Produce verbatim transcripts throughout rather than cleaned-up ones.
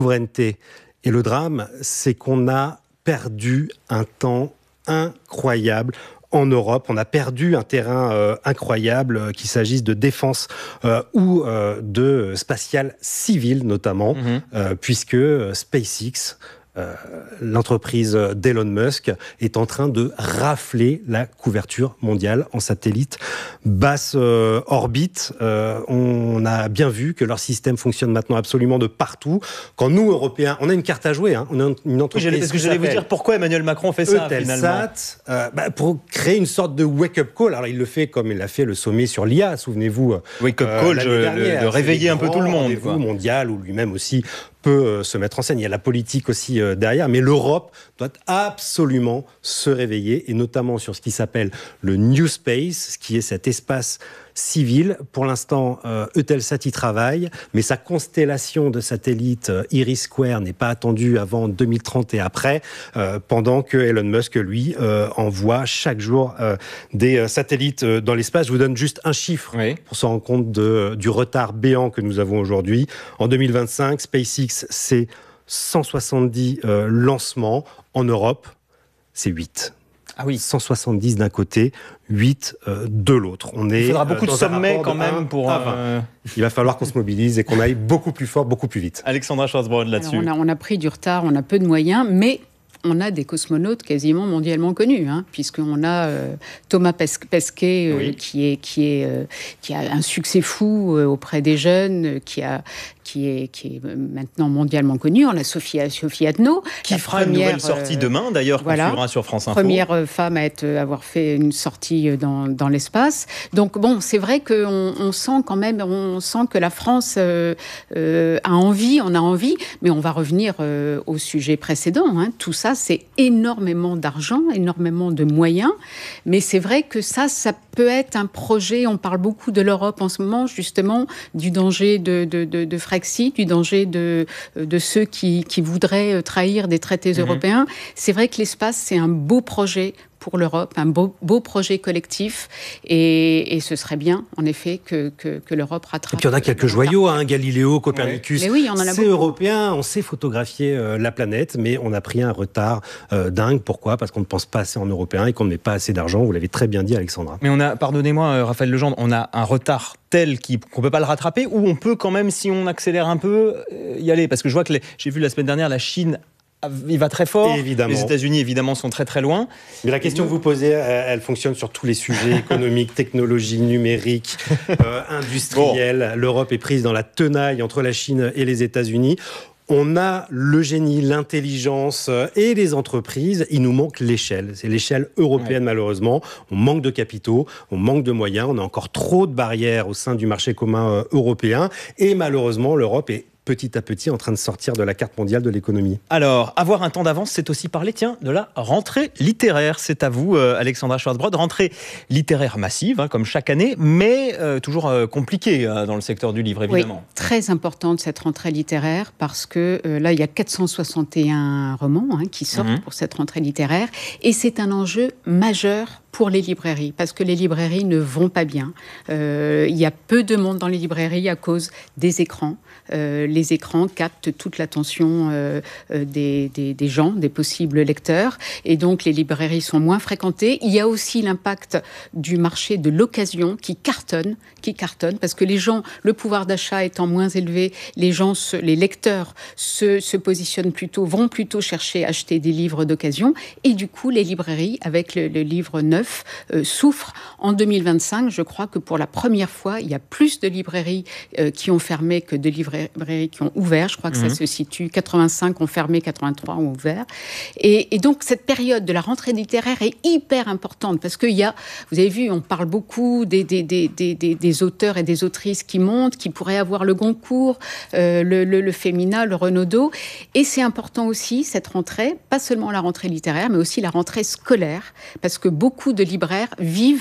souveraineté. Et le drame, c'est qu'on a perdu un temps incroyable en Europe. On a perdu un terrain euh, incroyable, euh, qu'il s'agisse de défense euh, ou euh, de spatial civil notamment, mmh. euh, puisque SpaceX, Euh, l'entreprise d'Elon Musk, est en train de rafler la couverture mondiale en satellite basse euh, orbite. Euh, on a bien vu que leur système fonctionne maintenant absolument de partout. Quand nous, Européens, on a une carte à jouer, hein, on a une entreprise. Oui, parce que j'allais vous dire pourquoi Emmanuel Macron fait ça finalement. Euh, bah, pour créer une sorte de wake-up call. Alors il le fait comme il a fait le sommet sur l'I A, souvenez-vous. Wake-up euh, call, je, de réveiller un peu tout le monde. Quoi. Mondial où lui-même aussi peut se mettre en scène. Il y a la politique aussi derrière, mais l'Europe doit absolument se réveiller, et notamment sur ce qui s'appelle le New Space, ce qui est cet espace civil. Pour l'instant, euh, Eutelsat y travaille, mais sa constellation de satellites euh, Iris Square n'est pas attendue avant deux mille trente et après, euh, pendant que Elon Musk, lui, euh, envoie chaque jour euh, des euh, satellites euh, dans l'espace. Je vous donne juste un chiffre oui. pour se rendre compte de, du retard béant que nous avons aujourd'hui. En deux mille vingt-cinq, SpaceX, c'est cent soixante-dix euh, lancements. En Europe, c'est huit. Ah oui. cent soixante-dix d'un côté, huit euh, de l'autre. On est, Il faudra beaucoup euh, de sommets quand même pour... Euh... Il va falloir qu'on se mobilise et qu'on aille beaucoup plus fort, beaucoup plus vite. Alexandra Schwarzbrod là-dessus. Alors on, a, on a pris du retard, on a peu de moyens, mais on a des cosmonautes quasiment mondialement connus, hein, puisqu'on a euh, Thomas Pesquet, euh, oui. qui, est, qui, est, euh, qui a un succès fou euh, auprès des jeunes, euh, qui a... Qui est, qui est maintenant mondialement connue. On a Sophie, Sophie Adno. Qui fera une nouvelle sortie euh, demain, d'ailleurs, voilà, qu'on suivra sur France Info. Première femme à être, avoir fait une sortie dans, dans l'espace. Donc, bon, c'est vrai qu'on on sent quand même, on sent que la France euh, euh, a envie, on a envie, mais on va revenir euh, au sujet précédent. Hein. Tout ça, c'est énormément d'argent, énormément de moyens, mais c'est vrai que ça, ça peut être un projet. On parle beaucoup de l'Europe en ce moment, justement, du danger de, de, de, de Frexit, du danger de, de ceux qui, qui voudraient trahir des traités mmh. européens. C'est vrai que l'espace, c'est un beau projet pour l'Europe, un beau, beau projet collectif, et, et ce serait bien, en effet, que, que, que l'Europe rattrape. Et puis on a quelques joyaux, hein, Galiléo, Copernicus, oui, on en a c'est beaucoup. Européen, on sait photographier euh, la planète, mais on a pris un retard euh, dingue. Pourquoi ? Parce qu'on ne pense pas assez en européen et qu'on ne met pas assez d'argent, vous l'avez très bien dit, Alexandra. Mais on a, pardonnez-moi, Raphaël Legendre, on a un retard tel qu'on ne peut pas le rattraper, ou on peut quand même, si on accélère un peu, y aller. Parce que je vois que les, j'ai vu la semaine dernière, la Chine il va très fort. Évidemment. Les États-Unis, évidemment, sont très très loin. Mais la question nous... que vous posez, elle, elle fonctionne sur tous les sujets économiques, technologie, numérique, euh, industriels. Bon. L'Europe est prise dans la tenaille entre la Chine et les États-Unis. On a le génie, l'intelligence et les entreprises. Il nous manque l'échelle. C'est l'échelle européenne, ouais. malheureusement. On manque de capitaux, on manque de moyens. On a encore trop de barrières au sein du marché commun européen. Et malheureusement, l'Europe est petit à petit en train de sortir de la carte mondiale de l'économie. Alors, avoir un temps d'avance, c'est aussi parler, tiens, de la rentrée littéraire. C'est à vous, euh, Alexandra Schwarzbrod. Rentrée littéraire massive, hein, comme chaque année, mais euh, toujours euh, compliquée euh, dans le secteur du livre, évidemment. Oui, très importante cette rentrée littéraire, parce que euh, là, il y a quatre cent soixante et un romans hein, qui sortent mmh. pour cette rentrée littéraire, et c'est un enjeu majeur pour les librairies, parce que les librairies ne vont pas bien. Euh, il y a peu de monde dans les librairies à cause des écrans. Euh, les écrans captent toute l'attention euh, des, des, des gens, des possibles lecteurs, et donc les librairies sont moins fréquentées. Il y a aussi l'impact du marché de l'occasion qui cartonne, qui cartonne, parce que les gens, le pouvoir d'achat étant moins élevé, les gens, se, les lecteurs se, se positionnent plutôt, vont plutôt chercher à acheter des livres d'occasion, et du coup les librairies, avec le, le livre neuf, Euh, souffre. En deux mille vingt-cinq, je crois que pour la première fois, il y a plus de librairies euh, qui ont fermé que de librairies qui ont ouvert. Je crois que mmh. ça se situe, quatre-vingt-cinq ont fermé, quatre-vingt-trois ont ouvert. Et, et donc, cette période de la rentrée littéraire est hyper importante, parce qu'il y a, vous avez vu, on parle beaucoup des, des, des, des, des, des auteurs et des autrices qui montent, qui pourraient avoir le Goncourt, euh, le, le, le Femina, le Renaudot. Et c'est important aussi, cette rentrée, pas seulement la rentrée littéraire, mais aussi la rentrée scolaire, parce que beaucoup de libraires vivent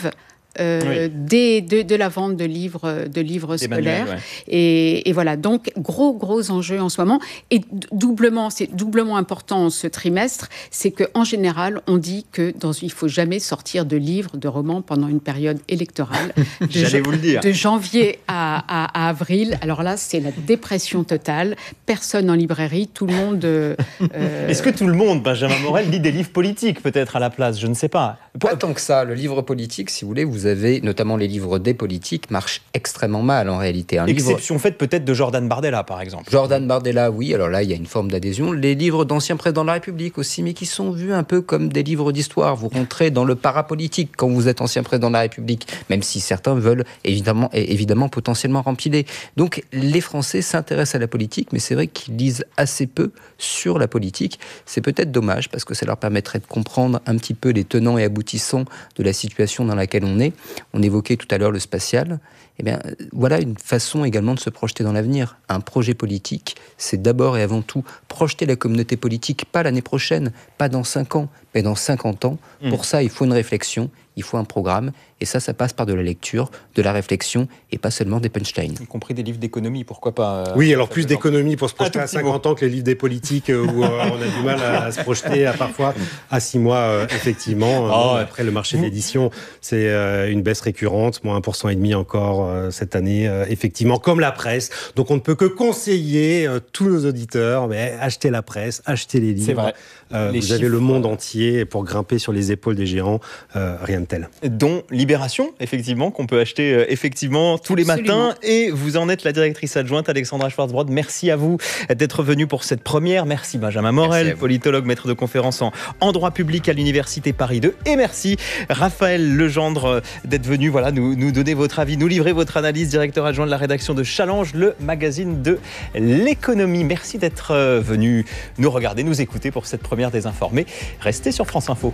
euh, oui. des, de, de la vente de livres, de livres scolaires. Manuels, ouais. et, et voilà, donc gros, gros enjeu en ce moment. Et doublement, c'est doublement important ce trimestre, c'est qu'en général, on dit que dans, il ne faut jamais sortir de livres, de romans pendant une période électorale. J'allais de, vous le dire. De janvier à, à, à avril. Alors là, c'est la dépression totale. Personne en librairie, tout le monde... Euh, Est-ce que tout le monde, Benjamin Morel, lit des livres politiques peut-être à la place ? Je ne sais pas. Pas tant que ça. Le livre politique, si vous voulez, vous avez notamment les livres des politiques, marchent extrêmement mal en réalité. Un Exception livre... faite peut-être de Jordan Bardella, par exemple. Jordan Bardella, oui. Alors là, il y a une forme d'adhésion. Les livres d'anciens présidents de la République aussi, mais qui sont vus un peu comme des livres d'histoire. Vous rentrez dans le parapolitique quand vous êtes ancien président de la République, même si certains veulent évidemment, évidemment potentiellement rempiler. Donc les Français s'intéressent à la politique, mais c'est vrai qu'ils lisent assez peu sur la politique. C'est peut-être dommage, parce que ça leur permettrait de comprendre un petit peu les tenants et aboutissants de la situation dans laquelle on est. On évoquait tout à l'heure le spatial. Eh bien, voilà une façon également de se projeter dans l'avenir. Un projet politique, c'est d'abord et avant tout projeter la communauté politique, pas l'année prochaine, pas dans cinq ans, mais dans cinquante ans. Mmh. Pour ça, il faut une réflexion, il faut un programme, et ça, ça passe par de la lecture, de la réflexion, et pas seulement des punchlines. Y compris des livres d'économie, pourquoi pas euh, Oui, alors plus d'économie pour se projeter à cinquante mot. ans que les livres des politiques, euh, où euh, on a du mal à, à se projeter à parfois à six mois, euh, effectivement. Oh, euh, après, le marché de l'édition, c'est euh, une baisse récurrente, moins un pour cent et demi encore euh, cette année, euh, effectivement, comme la presse. Donc on ne peut que conseiller euh, tous nos auditeurs, mais achetez la presse, achetez les livres. C'est vrai. Euh, vous chiffres, avez le monde entier pour grimper sur les épaules des géants, euh, rien de tel. Dont Libération, effectivement, qu'on peut acheter euh, effectivement tous les Absolument. matins. Et vous en êtes la directrice adjointe, Alexandra Schwarzbrod. Merci à vous d'être venue pour cette première. Merci Benjamin Morel, politologue, maître de conférence en, en droit public à l'Université Paris deux. Et merci Raphaël Legendre d'être venu voilà, nous, nous donner votre avis, nous livrer votre analyse, directeur adjoint de la rédaction de Challenge, le magazine de l'économie. Merci d'être venu nous regarder, nous écouter pour cette première Désinformée. Restez sur France Info.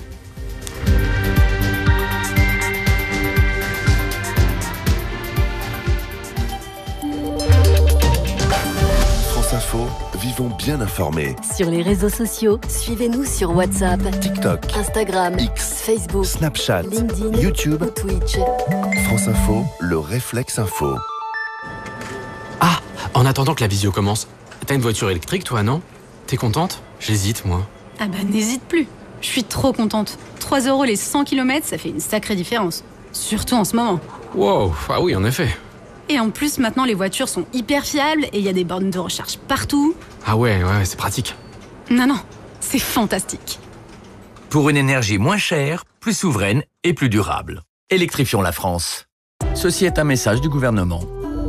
France Info, vivons bien informés. Sur les réseaux sociaux, suivez-nous sur WhatsApp, TikTok, Instagram, X, Facebook, Snapchat, LinkedIn, YouTube ou Twitch. France Info, le réflexe info. Ah, en attendant que la visio commence, t'as une voiture électrique toi, non ? T'es contente ? J'hésite, moi. Ah bah n'hésite plus, je suis trop contente. trois euros les cent kilomètres, ça fait une sacrée différence. Surtout en ce moment. Wow, ah oui, en effet. Et en plus, maintenant, les voitures sont hyper fiables et il y a des bornes de recharge partout. Ah ouais, ouais, c'est pratique. Non, non, c'est fantastique. Pour une énergie moins chère, plus souveraine et plus durable. Électrifions la France. Ceci est un message du gouvernement.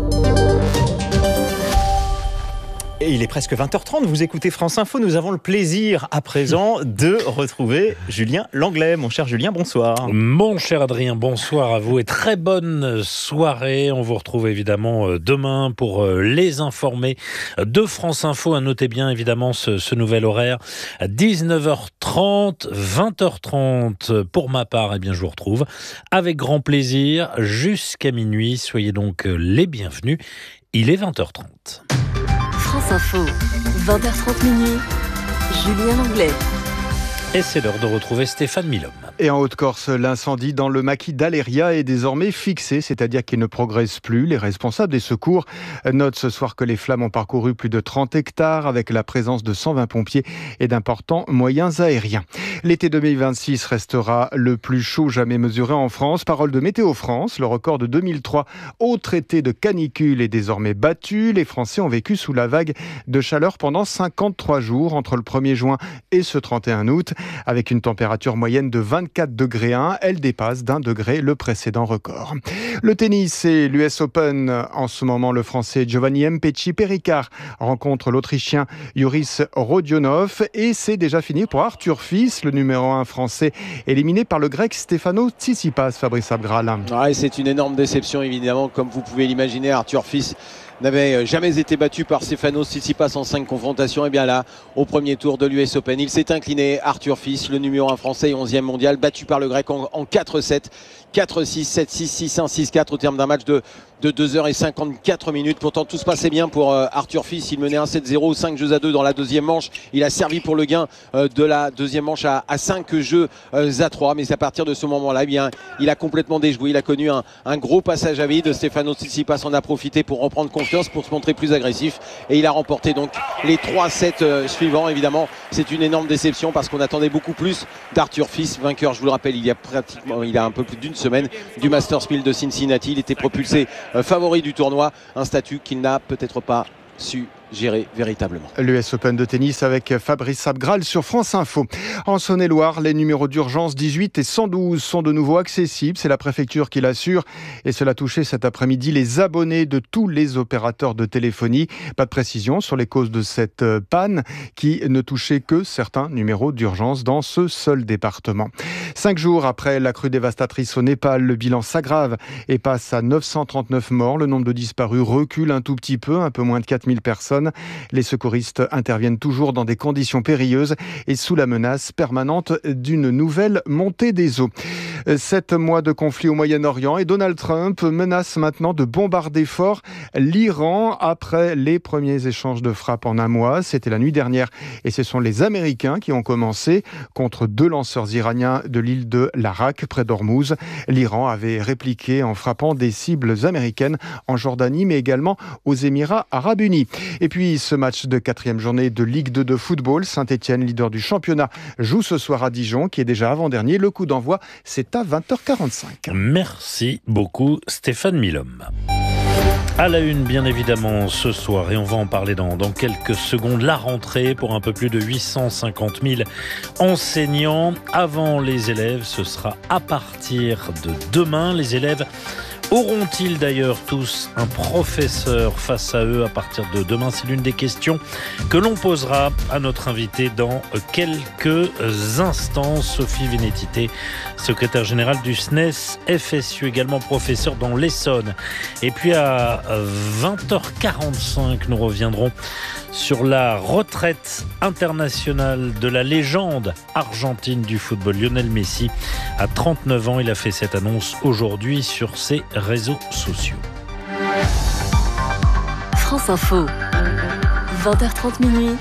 Et il est presque vingt heures trente, vous écoutez France Info, nous avons le plaisir à présent de retrouver Julien Langlais. Mon cher Julien, bonsoir. Mon cher Adrien, bonsoir à vous et très bonne soirée. On vous retrouve évidemment demain pour les informés de France Info. Notez bien évidemment ce, ce nouvel horaire, dix-neuf heures trente, vingt heures trente. Pour ma part, eh bien, je vous retrouve avec grand plaisir jusqu'à minuit. Soyez donc les bienvenus. Il est vingt heures trente. France Info, vingt heures trente minuit, Julien Langlais. Et c'est l'heure de retrouver Stéphane Milhomme. Et en Haute-Corse, l'incendie dans le maquis d'Aléria est désormais fixé, c'est-à-dire qu'il ne progresse plus. Les responsables des secours notent ce soir que les flammes ont parcouru plus de trente hectares avec la présence de cent vingt pompiers et d'importants moyens aériens. L'été deux mille vingt-six restera le plus chaud jamais mesuré en France. Parole de Météo France, le record de deux mille trois, autre été de canicule, est désormais battu. Les Français ont vécu sous la vague de chaleur pendant cinquante-trois jours entre le premier juin et ce trente et un août. Avec une température moyenne de vingt-quatre degrés un, elle dépasse d'un degré le précédent record. Le tennis et l'U S Open. En ce moment, le Français Giovanni Mpetshi Perricard rencontre l'Autrichien Joris Rodionov. Et c'est déjà fini pour Arthur Fils, le numéro un français, éliminé par le Grec Stefanos Tsitsipas. Fabrice Abgral. Ouais, c'est une énorme déception, évidemment, comme vous pouvez l'imaginer. Arthur Fils n'avait jamais été battu par Stefanos Tsitsipas en cinq confrontations. Et bien là, au premier tour de l'U S Open, il s'est incliné. Arthur Fils, le numéro un français et onzième mondial, battu par le grec en, en quatre sept. quatre six, sept six, six un, six quatre au terme d'un match de, de deux heures cinquante-quatre minutes. Pourtant, tout se passait bien pour euh, Arthur Fils. Il menait un sept zéro, cinq jeux à deux dans la deuxième manche. Il a servi pour le gain euh, de la deuxième manche à, à cinq jeux euh, à trois. Mais à partir de ce moment-là, eh bien, il a complètement déjoué. Il a connu un, un gros passage à vide. Stefanos Tsitsipas en a profité pour reprendre confiance, pour se montrer plus agressif. Et il a remporté donc les trois sets euh, suivants. Évidemment, c'est une énorme déception parce qu'on attendait beaucoup plus d'Arthur Fils, vainqueur, je vous le rappelle, il y a pratiquement, il a un peu plus d'une semaine du Masters mille de Cincinnati. Il était propulsé euh, favori du tournoi, un statut qu'il n'a peut-être pas su gérer véritablement. L'U S Open de tennis avec Fabrice Abgral sur France Info. En Saône-et-Loire, les numéros d'urgence dix-huit et cent douze sont de nouveau accessibles. C'est la préfecture qui l'assure et cela a touché cet après-midi les abonnés de tous les opérateurs de téléphonie. Pas de précision sur les causes de cette panne qui ne touchait que certains numéros d'urgence dans ce seul département. Cinq jours après la crue dévastatrice au Népal, le bilan s'aggrave et passe à neuf cent trente-neuf morts. Le nombre de disparus recule un tout petit peu, un peu moins de quatre mille personnes. Les secouristes interviennent toujours dans des conditions périlleuses et sous la menace permanente d'une nouvelle montée des eaux. Sept mois de conflit au Moyen-Orient et Donald Trump menace maintenant de bombarder fort l'Iran après les premiers échanges de frappes en un mois. C'était la nuit dernière et ce sont les Américains qui ont commencé contre deux lanceurs iraniens de l'île de Larak près d'Ormuz. L'Iran avait répliqué en frappant des cibles américaines en Jordanie mais également aux Émirats arabes unis. Et puis ce match de quatrième journée de Ligue deux de football, Saint-Etienne, leader du championnat, joue ce soir à Dijon qui est déjà avant-dernier. Le coup d'envoi, c'est à vingt heures quarante-cinq. Merci beaucoup Stéphane Milhomme. À la une, bien évidemment, ce soir, et on va en parler dans, dans quelques secondes, la rentrée pour un peu plus de huit cent cinquante mille enseignants. Avant les élèves, ce sera à partir de demain. Les élèves auront-ils d'ailleurs tous un professeur face à eux à partir de demain? C'est l'une des questions que l'on posera à notre invité dans quelques instants. Sophie Vénétité, secrétaire générale du S N E S F S U, également professeur dans l'Essonne. Et puis à vingt heures quarante-cinq, nous reviendrons sur la retraite internationale de la légende argentine du football, Lionel Messi. À trente-neuf ans, il a fait cette annonce aujourd'hui sur ses réseaux sociaux. France Info, vingt heures trente minuit.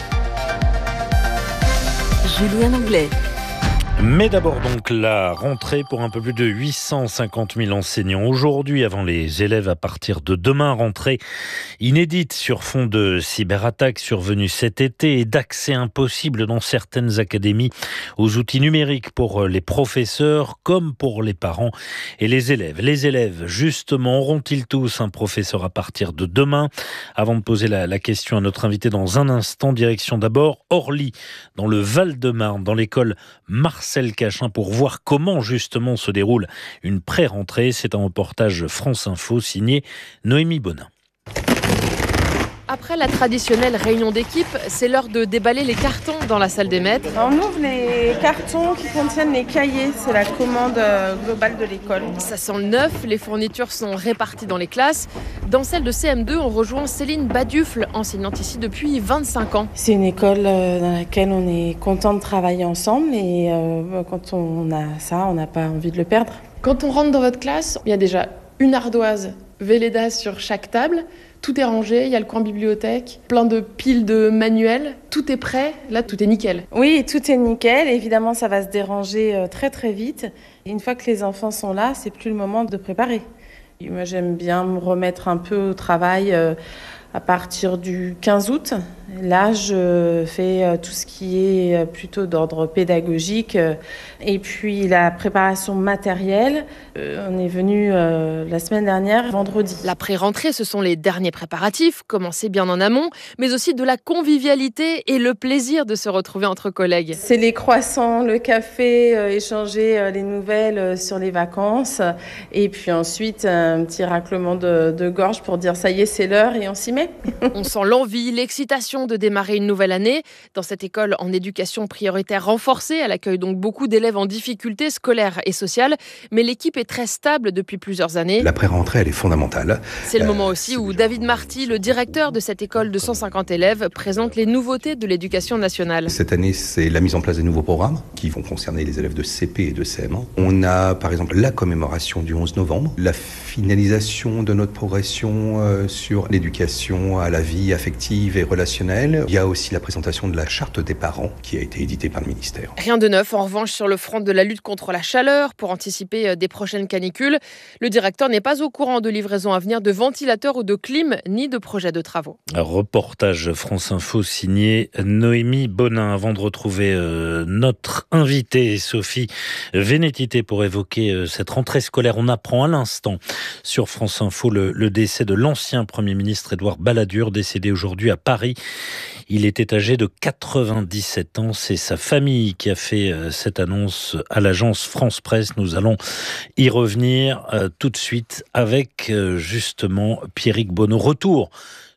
Julien Anglais. Mais d'abord donc la rentrée pour un peu plus de huit cent cinquante mille enseignants aujourd'hui avant les élèves à partir de demain. Rentrée inédite sur fond de cyberattaques survenues cet été et d'accès impossible dans certaines académies aux outils numériques pour les professeurs comme pour les parents et les élèves. Les élèves justement auront-ils tous un professeur à partir de demain? Avant de poser la, la question à notre invité dans un instant, direction d'abord Orly dans le Val-de-Marne, dans l'école Marseille Marcel Cachin pour voir comment justement se déroule une pré-rentrée. C'est un reportage France Info signé Noémie Bonin. Après la traditionnelle réunion d'équipe, c'est l'heure de déballer les cartons dans la salle des maîtres. On ouvre les cartons qui contiennent les cahiers, c'est la commande globale de l'école. Ça sent le neuf, les fournitures sont réparties dans les classes. Dans celle de C M deux, on rejoint Céline Badufle, enseignante ici depuis vingt-cinq ans. C'est une école dans laquelle on est content de travailler ensemble et euh, quand on a ça, on n'a pas envie de le perdre. Quand on rentre dans votre classe, il y a déjà une ardoise Velleda sur chaque table. Tout est rangé, il y a le coin bibliothèque, plein de piles de manuels, tout est prêt, là tout est nickel. Oui, tout est nickel, évidemment ça va se déranger très très vite. Une fois que les enfants sont là, c'est plus le moment de préparer. Et moi j'aime bien me remettre un peu au travail à partir du quinze août. Là, je fais tout ce qui est plutôt d'ordre pédagogique et puis la préparation matérielle. On est venu la semaine dernière, vendredi. La pré-rentrée, ce sont les derniers préparatifs, commencés bien en amont, mais aussi de la convivialité et le plaisir de se retrouver entre collègues. C'est les croissants, le café, échanger les nouvelles sur les vacances et puis ensuite un petit raclement de, de gorge pour dire ça y est, c'est l'heure et on s'y met. On sent l'envie, l'excitation impatient de démarrer une nouvelle année. Dans cette école en éducation prioritaire renforcée, elle accueille donc beaucoup d'élèves en difficulté scolaire et sociale, mais l'équipe est très stable depuis plusieurs années. La pré-rentrée, elle est fondamentale. C'est le euh, moment aussi où David Marty, le directeur de cette école de cent cinquante élèves, présente les nouveautés de l'éducation nationale. Cette année, c'est la mise en place des nouveaux programmes qui vont concerner les élèves de C P et de C M un. On a par exemple la commémoration du onze novembre, la finalisation de notre progression euh, sur l'éducation à la vie affective et relationnelle. Il y a aussi la présentation de la charte des parents qui a été éditée par le ministère. Rien de neuf en revanche sur le front de la lutte contre la chaleur pour anticiper des prochaines canicules. Le directeur n'est pas au courant de livraison à venir de ventilateurs ou de clim, ni de projets de travaux. Un reportage France Info signé Noémie Bonin. Avant de retrouver euh, notre invitée Sophie Vénétité pour évoquer euh, cette rentrée scolaire, on apprend à l'instant sur France Info le, le décès de l'ancien Premier ministre Édouard Balladur, décédé aujourd'hui à Paris. Il était âgé de quatre-vingt-dix-sept ans. C'est sa famille qui a fait euh, cette annonce à l'agence France Presse. Nous allons y revenir euh, tout de suite avec euh, justement Pierrick Bonneau. Retour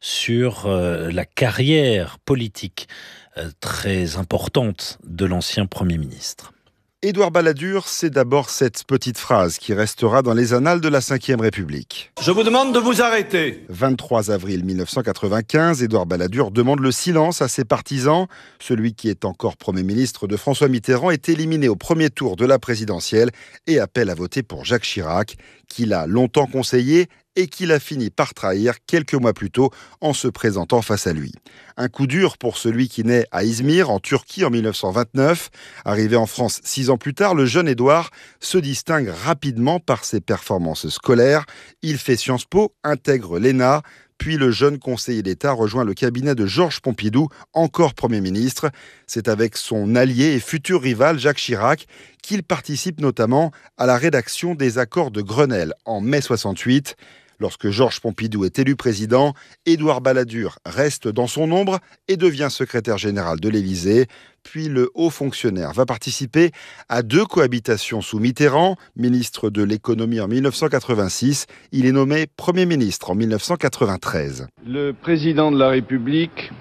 sur euh, la carrière politique euh, très importante de l'ancien Premier ministre. Édouard Balladur, c'est d'abord cette petite phrase qui restera dans les annales de la cinquième République. Je vous demande de vous arrêter. vingt-trois avril mille neuf cent quatre-vingt-quinze, Édouard Balladur demande le silence à ses partisans. Celui qui est encore Premier ministre de François Mitterrand est éliminé au premier tour de la présidentielle et appelle à voter pour Jacques Chirac, qu'il a longtemps conseillé et qu'il a fini par trahir quelques mois plus tôt en se présentant face à lui. Un coup dur pour celui qui naît à Izmir, en Turquie, en mille neuf cent vingt-neuf. Arrivé en France six ans plus tard, le jeune Édouard se distingue rapidement par ses performances scolaires. Il fait Sciences Po, intègre l'E N A, puis le jeune conseiller d'État rejoint le cabinet de Georges Pompidou, encore Premier ministre. C'est avec son allié et futur rival Jacques Chirac qu'il participe notamment à la rédaction des accords de Grenelle en mai soixante-huit. Lorsque Georges Pompidou est élu président, Édouard Balladur reste dans son ombre et devient secrétaire général de l'Élysée. Puis le haut fonctionnaire va participer à deux cohabitations sous Mitterrand, ministre de l'économie en mille neuf cent quatre-vingt-six. Il est nommé Premier ministre en mille neuf cent quatre-vingt-treize. Le président de la République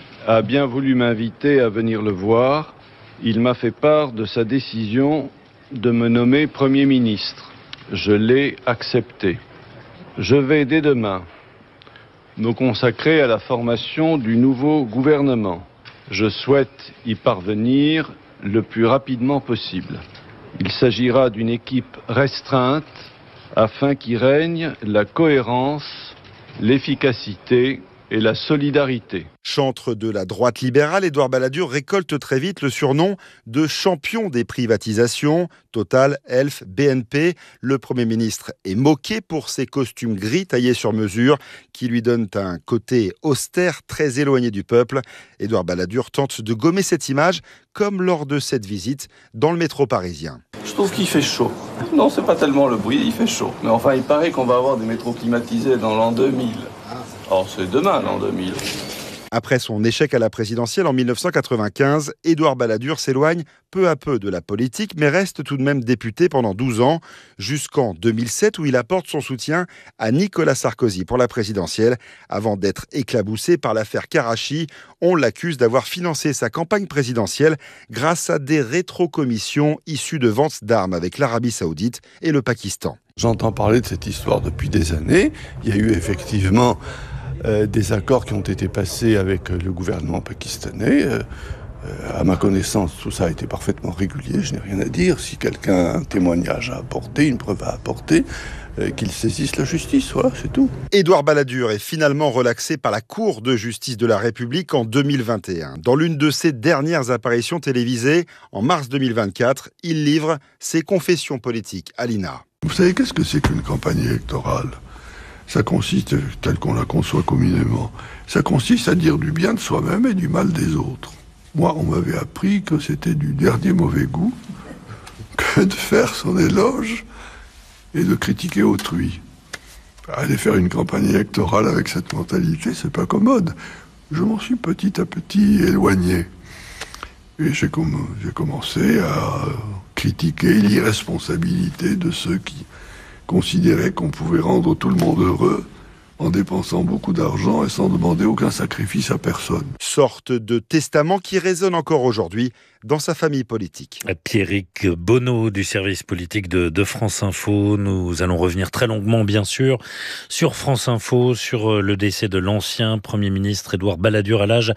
a bien voulu m'inviter à venir le voir. Il m'a fait part de sa décision de me nommer Premier ministre. Je l'ai accepté. Je vais dès demain me consacrer à la formation du nouveau gouvernement. Je souhaite y parvenir le plus rapidement possible. Il s'agira d'une équipe restreinte afin qu'y règne la cohérence, l'efficacité et la solidarité. Chantre de la droite libérale, Édouard Balladur récolte très vite le surnom de champion des privatisations. Total, Elf, B N P. Le Premier ministre est moqué pour ses costumes gris taillés sur mesure qui lui donnent un côté austère très éloigné du peuple. Édouard Balladur tente de gommer cette image comme lors de cette visite dans le métro parisien. Je trouve qu'il fait chaud. Non, c'est pas tellement le bruit, il fait chaud. Mais enfin, il paraît qu'on va avoir des métros climatisés dans l'an deux mille. Or, c'est demain, l'an deux mille. Après son échec à la présidentielle en mille neuf cent quatre-vingt-quinze, Édouard Balladur s'éloigne peu à peu de la politique, mais reste tout de même député pendant douze ans, jusqu'en deux mille sept, où il apporte son soutien à Nicolas Sarkozy pour la présidentielle. Avant d'être éclaboussé par l'affaire Karachi, on l'accuse d'avoir financé sa campagne présidentielle grâce à des rétrocommissions issues de ventes d'armes avec l'Arabie Saoudite et le Pakistan. J'entends parler de cette histoire depuis des années. Il y a eu effectivement Euh, des accords qui ont été passés avec euh, le gouvernement pakistanais. Euh, euh, à ma connaissance, tout ça a été parfaitement régulier, je n'ai rien à dire. Si quelqu'un a un témoignage à apporter, une preuve à apporter, euh, qu'il saisisse la justice, voilà, c'est tout. Édouard Balladur est finalement relaxé par la Cour de justice de la République en deux mille vingt et un. Dans l'une de ses dernières apparitions télévisées, en mars deux mille vingt-quatre, il livre ses confessions politiques à l'I N A. Vous savez qu'est-ce que c'est qu'une campagne électorale ? Ça consiste, tel qu'on la conçoit communément, ça consiste à dire du bien de soi-même et du mal des autres. Moi, on m'avait appris que c'était du dernier mauvais goût que de faire son éloge et de critiquer autrui. Aller faire une campagne électorale avec cette mentalité, c'est pas commode. Je m'en suis petit à petit éloigné. Et j'ai, com- j'ai commencé à critiquer l'irresponsabilité de ceux qui considéraient qu'on pouvait rendre tout le monde heureux en dépensant beaucoup d'argent et sans demander aucun sacrifice à personne. Sorte de testament qui résonne encore aujourd'hui dans sa famille politique. Pierrick Bonneau du service politique de, de France Info. Nous allons revenir très longuement, bien sûr, sur France Info, sur le décès de l'ancien Premier ministre Édouard Balladur à l'âge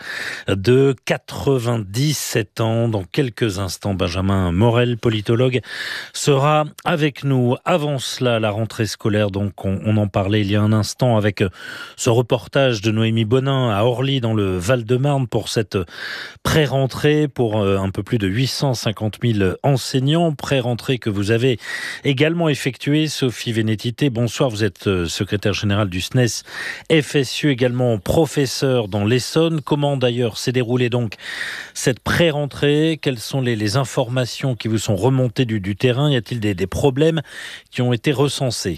de quatre-vingt-dix-sept ans. Dans quelques instants, Benjamin Morel, politologue, sera avec nous. Avant cela, la rentrée scolaire, donc on, on en parlait il y a un instant avec ce reportage de Noémie Bonin à Orly dans le Val-de-Marne pour cette pré-rentrée pour un peu plus de huit cent cinquante mille enseignants. Pré-rentrée que vous avez également effectuée. Sophie Vénétité, bonsoir. Vous êtes secrétaire générale du S N E S F S U, également professeur dans l'Essonne. Comment d'ailleurs s'est déroulée donc cette pré-rentrée? Quelles sont les, les informations qui vous sont remontées du, du terrain? Y a-t-il des, des problèmes qui ont été recensés?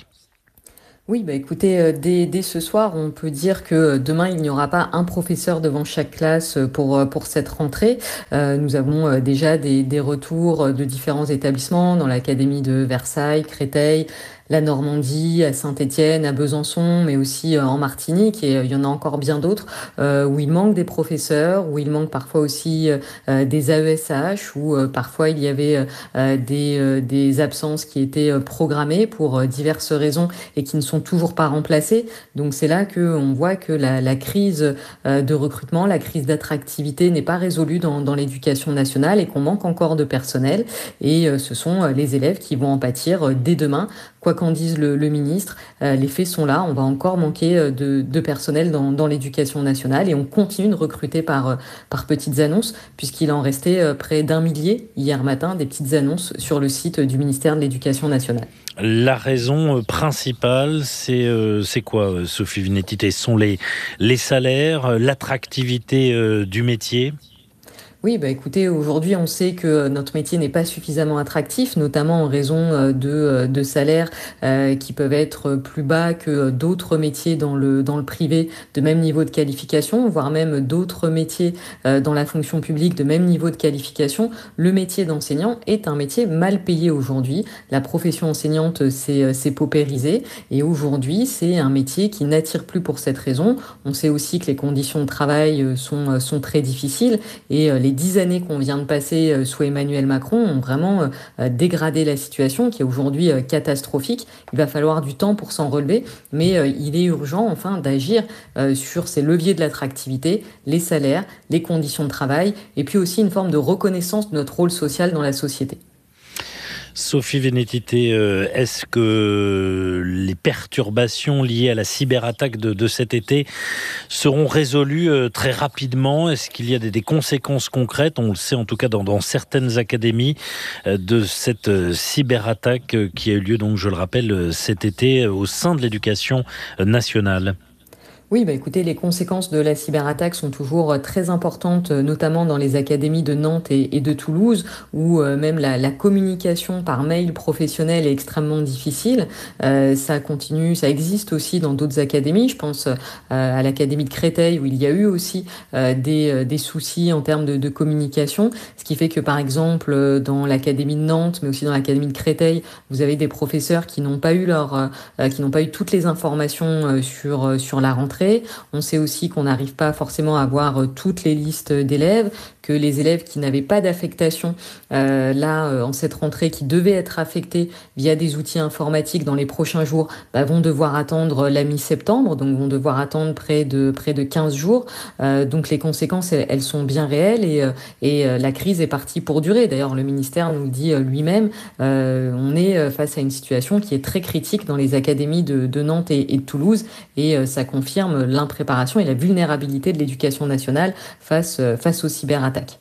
Oui, bah écoutez, euh, dès, dès ce soir, on peut dire que demain, il n'y aura pas un professeur devant chaque classe pour, pour cette rentrée. Euh, nous avons euh, déjà des, des retours de différents établissements dans l'académie de Versailles, Créteil, la Normandie, à Saint-Étienne, à Besançon, mais aussi en Martinique, et il y en a encore bien d'autres, euh, où il manque des professeurs, où il manque parfois aussi euh, des A E S H, où euh, parfois il y avait euh, des, euh, des absences qui étaient programmées pour euh, diverses raisons et qui ne sont toujours pas remplacées. Donc c'est là qu'on voit que la, la crise euh, de recrutement, la crise d'attractivité n'est pas résolue dans, dans l'éducation nationale et qu'on manque encore de personnel. Et euh, ce sont les élèves qui vont en pâtir dès demain. Quoi qu'en dise le, le ministre, euh, les faits sont là. On va encore manquer de, de personnel dans, dans l'éducation nationale et on continue de recruter par, par petites annonces, puisqu'il en restait près d'un millier hier matin, des petites annonces sur le site du ministère de l'Éducation nationale. La raison principale, c'est, euh, c'est quoi, Sophie Vénétité? Ce sont les, les salaires, l'attractivité euh, du métier? Oui, bah écoutez, aujourd'hui, on sait que notre métier n'est pas suffisamment attractif, notamment en raison de, de salaires euh, qui peuvent être plus bas que d'autres métiers dans le, dans le privé de même niveau de qualification, voire même d'autres métiers euh, dans la fonction publique de même niveau de qualification. Le métier d'enseignant est un métier mal payé aujourd'hui. La profession enseignante s'est, s'est paupérisée et aujourd'hui, c'est un métier qui n'attire plus pour cette raison. On sait aussi que les conditions de travail sont, sont très difficiles et les dix années qu'on vient de passer sous Emmanuel Macron ont vraiment dégradé la situation qui est aujourd'hui catastrophique. Il va falloir du temps pour s'en relever, mais il est urgent enfin d'agir sur ces leviers de l'attractivité, les salaires, les conditions de travail et puis aussi une forme de reconnaissance de notre rôle social dans la société. Sophie Vénétité, est-ce que les perturbations liées à la cyberattaque de, de cet été seront résolues très rapidement? Est-ce qu'il y a des, des conséquences concrètes, on le sait en tout cas dans, dans certaines académies, de cette cyberattaque qui a eu lieu, donc je le rappelle, cet été au sein de l'éducation nationale? Oui, bah écoutez, les conséquences de la cyberattaque sont toujours très importantes, notamment dans les académies de Nantes et, et de Toulouse, où euh, même la, la communication par mail professionnel est extrêmement difficile. Euh, ça continue, ça existe aussi dans d'autres académies. Je pense euh, à l'académie de Créteil, où il y a eu aussi euh, des, des soucis en termes de, de communication, ce qui fait que, par exemple, dans l'académie de Nantes, mais aussi dans l'académie de Créteil, vous avez des professeurs qui n'ont pas eu leur, euh, qui n'ont pas eu toutes les informations euh, sur sur la rentrée. On sait aussi qu'on n'arrive pas forcément à avoir toutes les listes d'élèves, que les élèves qui n'avaient pas d'affectation euh, là euh, en cette rentrée, qui devaient être affectés via des outils informatiques dans les prochains jours, bah, vont devoir attendre la mi-septembre, donc vont devoir attendre près de près de quinze jours. Euh, donc les conséquences, elles, elles sont bien réelles et euh, et euh, la crise est partie pour durer. D'ailleurs, le ministère nous le dit euh, lui-même. Euh, on est face à une situation qui est très critique dans les académies de, de Nantes et, et de Toulouse, et euh, ça confirme l'impréparation et la vulnérabilité de l'éducation nationale face, face aux cyberattaques.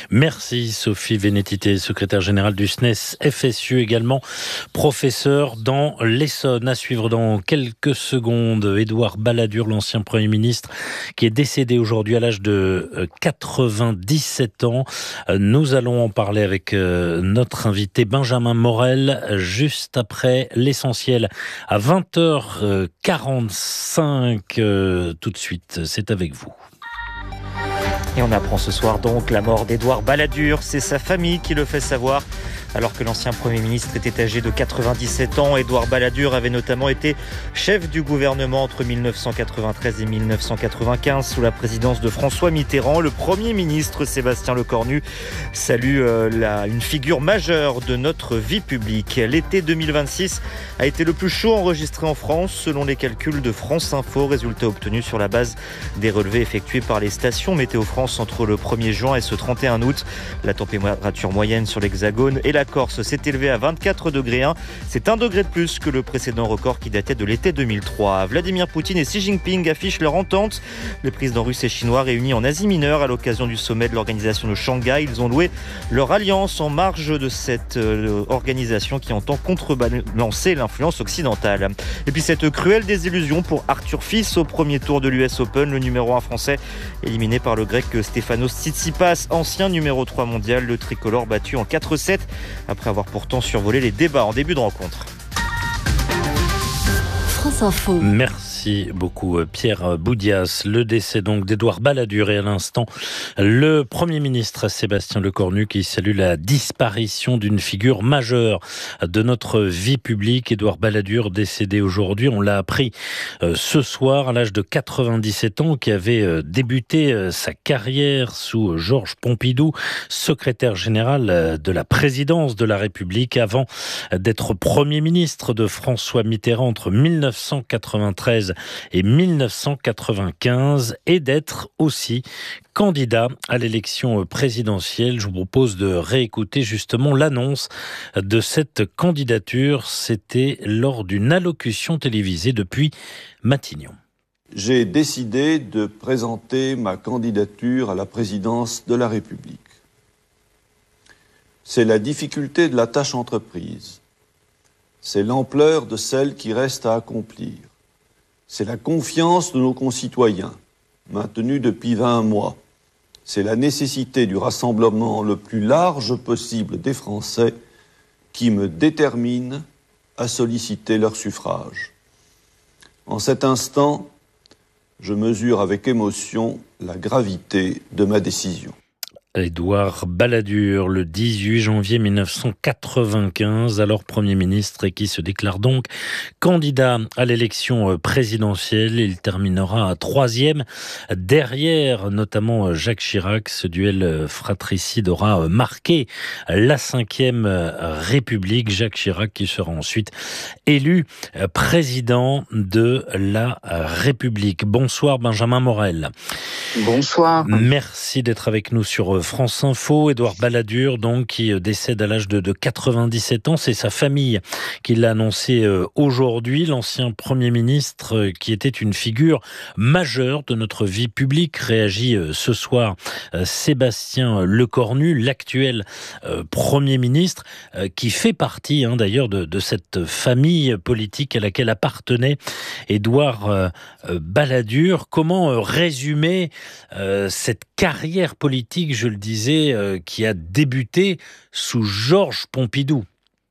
Merci Sophie Vénétité, secrétaire générale du S N E S F S U, également professeur dans l'Essonne. À suivre dans quelques secondes, Édouard Balladur, l'ancien Premier ministre, qui est décédé aujourd'hui à l'âge de quatre-vingt-dix-sept ans. Nous allons en parler avec notre invité Benjamin Morel, juste après l'essentiel, à vingt heures quarante-cinq. Tout de suite, c'est avec vous. Et on apprend ce soir donc la mort d'Édouard Balladur. C'est sa famille qui le fait savoir Alors que l'ancien Premier ministre était âgé de quatre-vingt-dix-sept ans, Édouard Balladur avait notamment été chef du gouvernement entre mille neuf cent quatre-vingt-treize et mille neuf cent quatre-vingt-quinze sous la présidence de François Mitterrand. Le Premier ministre Sébastien Lecornu salue euh, la, une figure majeure de notre vie publique. L'été deux mille vingt-six a été le plus chaud enregistré en France selon les calculs de France Info, résultat obtenu sur la base des relevés effectués par les stations Météo France entre le premier juin et ce trente et un août. La température moyenne sur l'Hexagone et la Corse s'est élevée à vingt-quatre degrés un. C'est un degré de plus que le précédent record qui datait de l'été deux mille trois. Vladimir Poutine et Xi Jinping affichent leur entente. Les présidents russes et chinois réunis en Asie mineure à l'occasion du sommet de l'organisation de Shanghai. Ils ont loué leur alliance en marge de cette euh, organisation qui entend contrebalancer l'influence occidentale. Et puis cette cruelle désillusion pour Arthur Fils au premier tour de l'U S Open. Le numéro un français éliminé par le grec Stefanos Tsitsipas, ancien numéro trois mondial, le tricolore battu en quatre sept après avoir pourtant survolé les débats en début de rencontre. France Info. Merci beaucoup Pierre Boudias. Le décès donc d'Édouard Balladur et à l'instant le Premier ministre Sébastien Lecornu qui salue la disparition d'une figure majeure de notre vie publique. Édouard Balladur décédé aujourd'hui, on l'a appris ce soir à l'âge de quatre-vingt-dix-sept ans, qui avait débuté sa carrière sous Georges Pompidou, secrétaire général de la présidence de la République avant d'être Premier ministre de François Mitterrand entre mille neuf cent quatre-vingt-treize et mille neuf cent quatre-vingt-quinze et d'être aussi candidat à l'élection présidentielle. Je vous propose de réécouter justement l'annonce de cette candidature. C'était lors d'une allocution télévisée depuis Matignon. J'ai décidé de présenter ma candidature à la présidence de la République. C'est la difficulté de la tâche entreprise. C'est l'ampleur de celle qui reste à accomplir. C'est la confiance de nos concitoyens, maintenue depuis vingt mois. C'est la nécessité du rassemblement le plus large possible des Français qui me détermine à solliciter leur suffrage. En cet instant, je mesure avec émotion la gravité de ma décision. Édouard Balladur, le dix-huit janvier mille neuf cent quatre-vingt-quinze, alors Premier ministre et qui se déclare donc candidat à l'élection présidentielle. Il terminera à troisième, derrière notamment Jacques Chirac. Ce duel fratricide aura marqué la cinquième République. Jacques Chirac qui sera ensuite élu président de la République. Bonsoir Benjamin Morel. Bonsoir. Merci d'être avec nous sur France Info. Édouard Balladur, donc, qui décède à l'âge de, de quatre-vingt-dix-sept ans. C'est sa famille qui l'a annoncé aujourd'hui. L'ancien Premier ministre, qui était une figure majeure de notre vie publique, réagit ce soir Sébastien Lecornu, l'actuel Premier ministre, qui fait partie hein, d'ailleurs de, de cette famille politique à laquelle appartenait Édouard Balladur. Comment résumer euh, cette carrière politique, je le disais, euh, qui a débuté sous Georges Pompidou?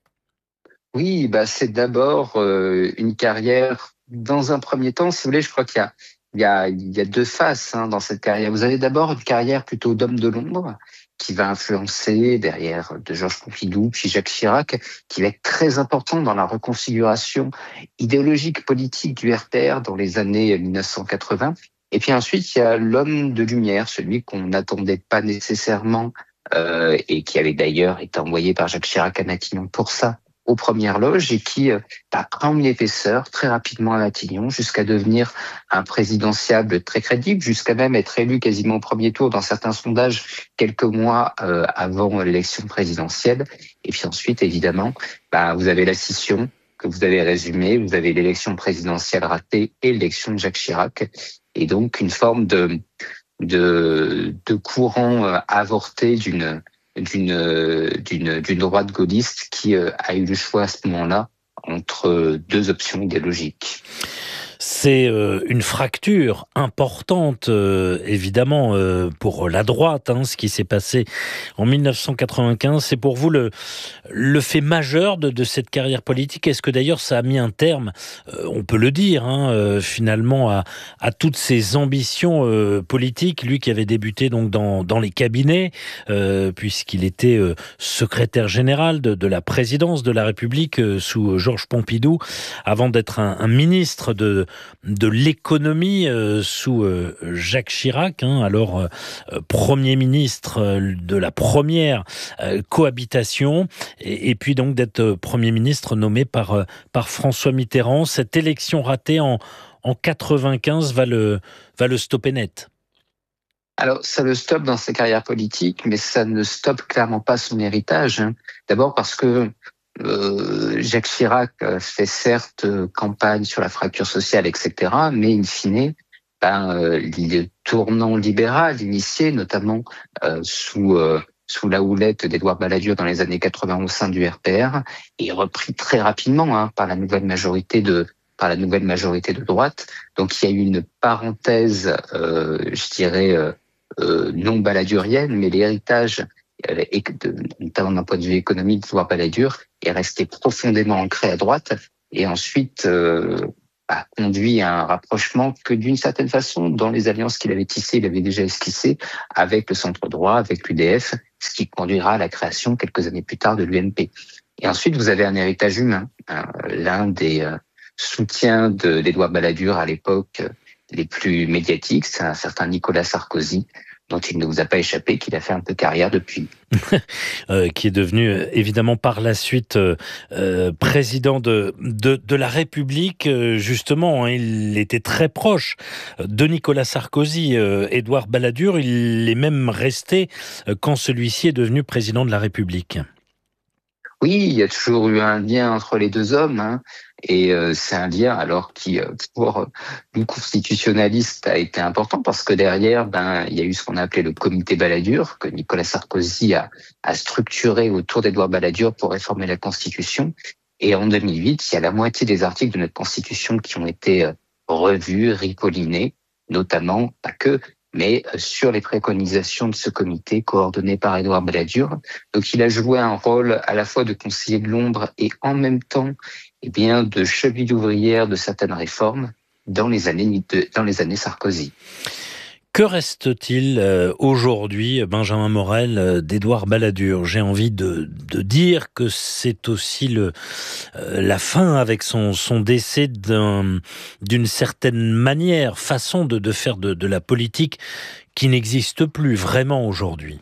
Oui, bah c'est d'abord euh, une carrière, dans un premier temps, si vous voulez, je crois qu'il y a, il y a, il y a deux faces hein, dans cette carrière. Vous avez d'abord une carrière plutôt d'homme de l'ombre, qui va influencer derrière de Georges Pompidou, puis Jacques Chirac, qui va être très important dans la reconfiguration idéologique politique du R P R dans les années mille neuf cent quatre-vingts. Et puis ensuite, il y a l'homme de lumière, celui qu'on n'attendait pas nécessairement euh, et qui avait d'ailleurs été envoyé par Jacques Chirac à Matignon pour ça, aux premières loges, et qui euh, a pris une épaisseur très rapidement à Matignon jusqu'à devenir un présidentiable très crédible, jusqu'à même être élu quasiment au premier tour dans certains sondages quelques mois euh, avant l'élection présidentielle. Et puis ensuite, évidemment, bah, vous avez la scission que vous avez résumée, vous avez l'élection présidentielle ratée et l'élection de Jacques Chirac. Et donc une forme de de, de courant avorté d'une d'une d'une d'une droite gaulliste qui a eu le choix à ce moment-là entre deux options idéologiques. C'est euh, une fracture importante, euh, évidemment, euh, pour la droite, hein, ce qui s'est passé en mille neuf cent quatre-vingt-quinze. C'est pour vous le, le fait majeur de, de cette carrière politique. Est-ce que d'ailleurs ça a mis un terme, euh, on peut le dire, hein, euh, finalement, à, à toutes ses ambitions euh, politiques, lui qui avait débuté donc dans, dans les cabinets, euh, puisqu'il était euh, secrétaire général de, de la présidence de la République euh, sous Georges Pompidou, avant d'être un, un ministre de de l'économie euh, sous euh, Jacques Chirac, hein, alors euh, Premier ministre euh, de la première euh, cohabitation, et, et puis donc d'être Premier ministre nommé par, euh, par François Mitterrand. Cette élection ratée en, en quatre-vingt-quinze va le, va le stopper net. Alors, ça le stoppe dans sa carrière politique, mais ça ne stoppe clairement pas son héritage. Hein. D'abord parce que Euh, Jacques Chirac fait certes campagne sur la fracture sociale, et cetera, mais in fine, ben, euh, le tournant libéral initié, notamment euh, sous euh, sous la houlette d'Édouard Balladur dans les années quatre-vingts au sein du R P R, est repris très rapidement hein, par la nouvelle majorité de par la nouvelle majorité de droite. Donc il y a eu une parenthèse, euh, je dirais euh, euh, non balladurienne, mais l'héritage, et de, notamment d'un point de vue économique, d'Édouard Balladur, est resté profondément ancré à droite et ensuite euh, a conduit à un rapprochement que d'une certaine façon, dans les alliances qu'il avait tissées, il avait déjà esquissées avec le centre droit, avec l'U D F, ce qui conduira à la création quelques années plus tard de l'U M P. Et ensuite, vous avez un héritage humain. Hein, l'un des euh, soutiens de, d'Édouard Balladur à l'époque euh, les plus médiatiques, c'est un certain Nicolas Sarkozy, dont il ne vous a pas échappé qu'il a fait un peu carrière depuis. euh, qui est devenu euh, évidemment par la suite euh, euh, président de, de, de la République. Euh, justement, hein, il était très proche de Nicolas Sarkozy. Euh, Édouard Balladur, il est même resté euh, quand celui-ci est devenu président de la République. Oui, il y a toujours eu un lien entre les deux hommes, hein, et euh, c'est un lien alors qui, euh, pour nous constitutionnalistes, a été important parce que derrière, ben, il y a eu ce qu'on a appelé le comité Balladur, que Nicolas Sarkozy a, a structuré autour d'Édouard Balladur pour réformer la Constitution. Et en deux mille huit, il y a la moitié des articles de notre Constitution qui ont été euh, revus, ripollinés, notamment, pas que, mais sur les préconisations de ce comité coordonné par Édouard Balladur. Donc il a joué un rôle à la fois de conseiller de l'ombre et en même temps eh bien, de cheville ouvrière de certaines réformes dans les années, dans les années Sarkozy. Que reste-t-il aujourd'hui, Benjamin Morel, d'Édouard Balladur ? J'ai envie de, de dire que c'est aussi le, la fin avec son, son décès d'un, d'une certaine manière, façon de, de faire de, de la politique qui n'existe plus vraiment aujourd'hui.